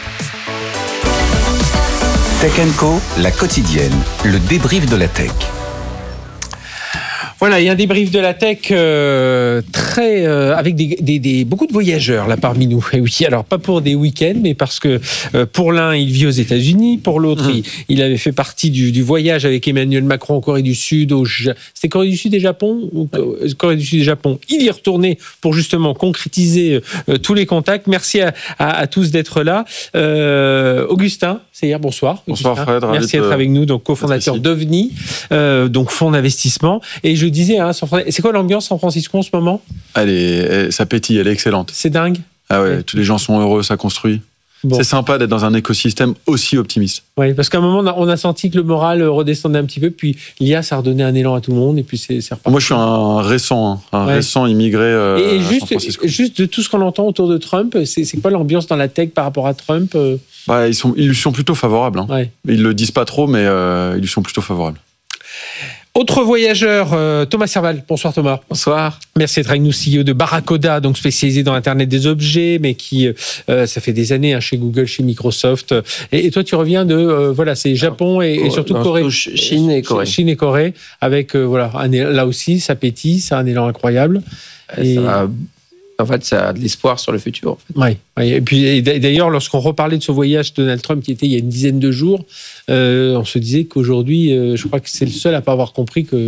Tech and Co, la quotidienne, le débrief de la tech. Voilà, il y a un débrief de la tech euh, très euh, avec des, des, des beaucoup de voyageurs là parmi nous. Et oui, alors pas pour des week-ends, mais parce que euh, pour l'un il vit aux États-Unis, pour l'autre mmh. il, il avait fait partie du, du voyage avec Emmanuel Macron en Corée du Sud, au c'était Corée du Sud et Japon ou ouais. Corée du Sud et Japon. Il y est retourné pour justement concrétiser euh, tous les contacts. Merci à, à, à tous d'être là. Euh, Augustin, c'est hier. Bonsoir. Bonsoir Augustin. Fred. Merci d'être avec nous, donc cofondateur d'OVNI, euh, donc fonds d'investissement. Et je disais, hein, c'est quoi l'ambiance San Francisco en ce moment ? Elle est, ça pétille, elle est excellente. C'est dingue. Ah ouais, ouais. Tous les gens sont heureux, ça construit. Bon. C'est sympa d'être dans un écosystème aussi optimiste. Oui, parce qu'à un moment, on a senti que le moral redescendait un petit peu, puis l'I A, ça a redonné un élan à tout le monde, et puis c'est, c'est reparti. Moi, je suis un récent, un ouais. récent immigré euh, et, et à juste, San Francisco. Juste de tout ce qu'on entend autour de Trump, c'est, c'est quoi l'ambiance dans la tech par rapport à Trump ? bah, ils, sont, ils lui sont plutôt favorables. Hein. Ouais. Ils le disent pas trop, mais euh, ils lui sont plutôt favorables. Autre voyageur, euh, Thomas Serval. Bonsoir Thomas. Bonsoir. Merci d'être avec nous, C E O de Barracoda, donc spécialisé dans l'Internet des objets, mais qui, euh, ça fait des années hein, chez Google, chez Microsoft. Et, et toi, tu reviens de, euh, voilà, c'est Japon et, et surtout non, Corée. Chine et Corée. Chine et Corée, avec, euh, voilà, un, là aussi, ça pétille, c'est un élan incroyable. Et... Ça va... En fait, ça a de l'espoir sur le futur. En fait. Oui, oui. Et puis et d'ailleurs, lorsqu'on reparlait de ce voyage de Donald Trump qui était il y a une dizaine de jours, euh, on se disait qu'aujourd'hui, euh, je crois que c'est le seul à pas avoir compris que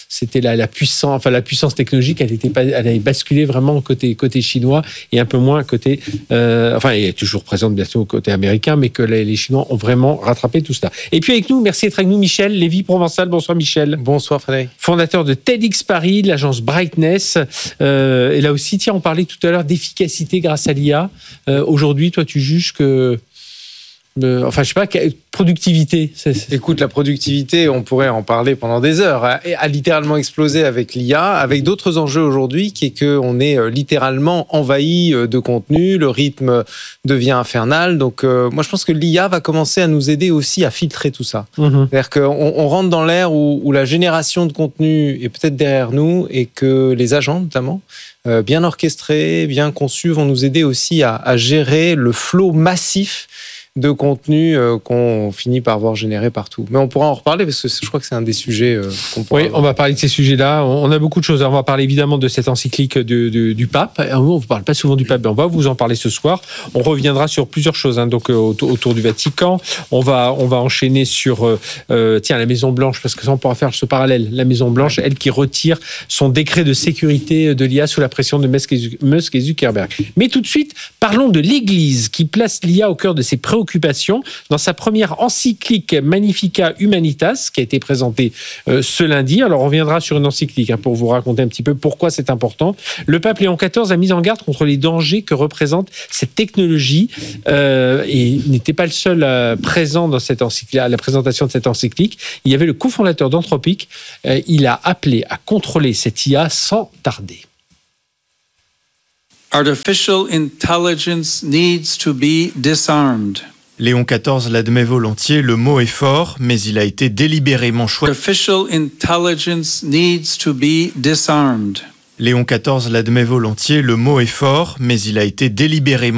c'était la, la puissance, enfin la puissance technologique, elle était pas, elle avait basculé vraiment côté côté chinois et un peu moins côté, euh, enfin, elle est toujours présente bien sûr côté américain, mais que les, les Chinois ont vraiment rattrapé tout cela. Et puis avec nous, merci d'être avec nous, Michel Lévy-Provençal. Bonsoir Michel. Bonsoir Frédéric. Fondateur de TEDx Paris, de l'agence Brightness. Euh, et là aussi, tiens, on parlait tout à l'heure d'efficacité grâce à l'I A. Euh, aujourd'hui, toi, tu juges que Euh, enfin, je sais pas, productivité. C'est, c'est... Écoute, la productivité, on pourrait en parler pendant des heures, a, a littéralement explosé avec l'I A, avec d'autres enjeux aujourd'hui, qui est qu'on est littéralement envahi de contenu, le rythme devient infernal. Donc, euh, moi, je pense que l'I A va commencer à nous aider aussi à filtrer tout ça. Mmh. C'est-à-dire qu'on on rentre dans l'ère où, où la génération de contenu est peut-être derrière nous et que les agents, notamment, euh, bien orchestrés, bien conçus, vont nous aider aussi à, à gérer le flot massif de contenu euh, qu'on finit par voir générer partout. Mais on pourra en reparler parce que je crois que c'est un des sujets euh, qu'on pourra... Oui, on va parler de ces sujets-là. On a beaucoup de choses. On va parler évidemment de cette encyclique de, de, du pape. On ne vous parle pas souvent du pape, mais on va vous en parler ce soir. On reviendra sur plusieurs choses, hein, donc, euh, autour, autour du Vatican. On va, on va enchaîner sur euh, tiens, la Maison-Blanche, parce que ça, on pourra faire ce parallèle. La Maison-Blanche, elle qui retire son décret de sécurité de l'I A sous la pression de Musk et Zuckerberg. Mais tout de suite, parlons de l'Église qui place l'I A au cœur de ses préoccupations dans sa première encyclique Magnificat Humanitas, qui a été présentée euh, ce lundi. Alors, on reviendra sur une encyclique hein, pour vous raconter un petit peu pourquoi c'est important. Le pape Léon quatorze a mis en garde contre les dangers que représente cette technologie euh, et il n'était pas le seul euh, présent dans cette encyclique, à la présentation de cette encyclique. Il y avait le cofondateur d'Anthropic. Euh, il a appelé à contrôler cette I A sans tarder. Artificial intelligence needs to be disarmed. Léon quatorze l'admet volontiers, le mot est fort, mais il a été délibérément choisi. Artificial intelligence needs to be disarmed. Léon quatorze l'admet volontiers, le mot est fort, mais il a été délibérément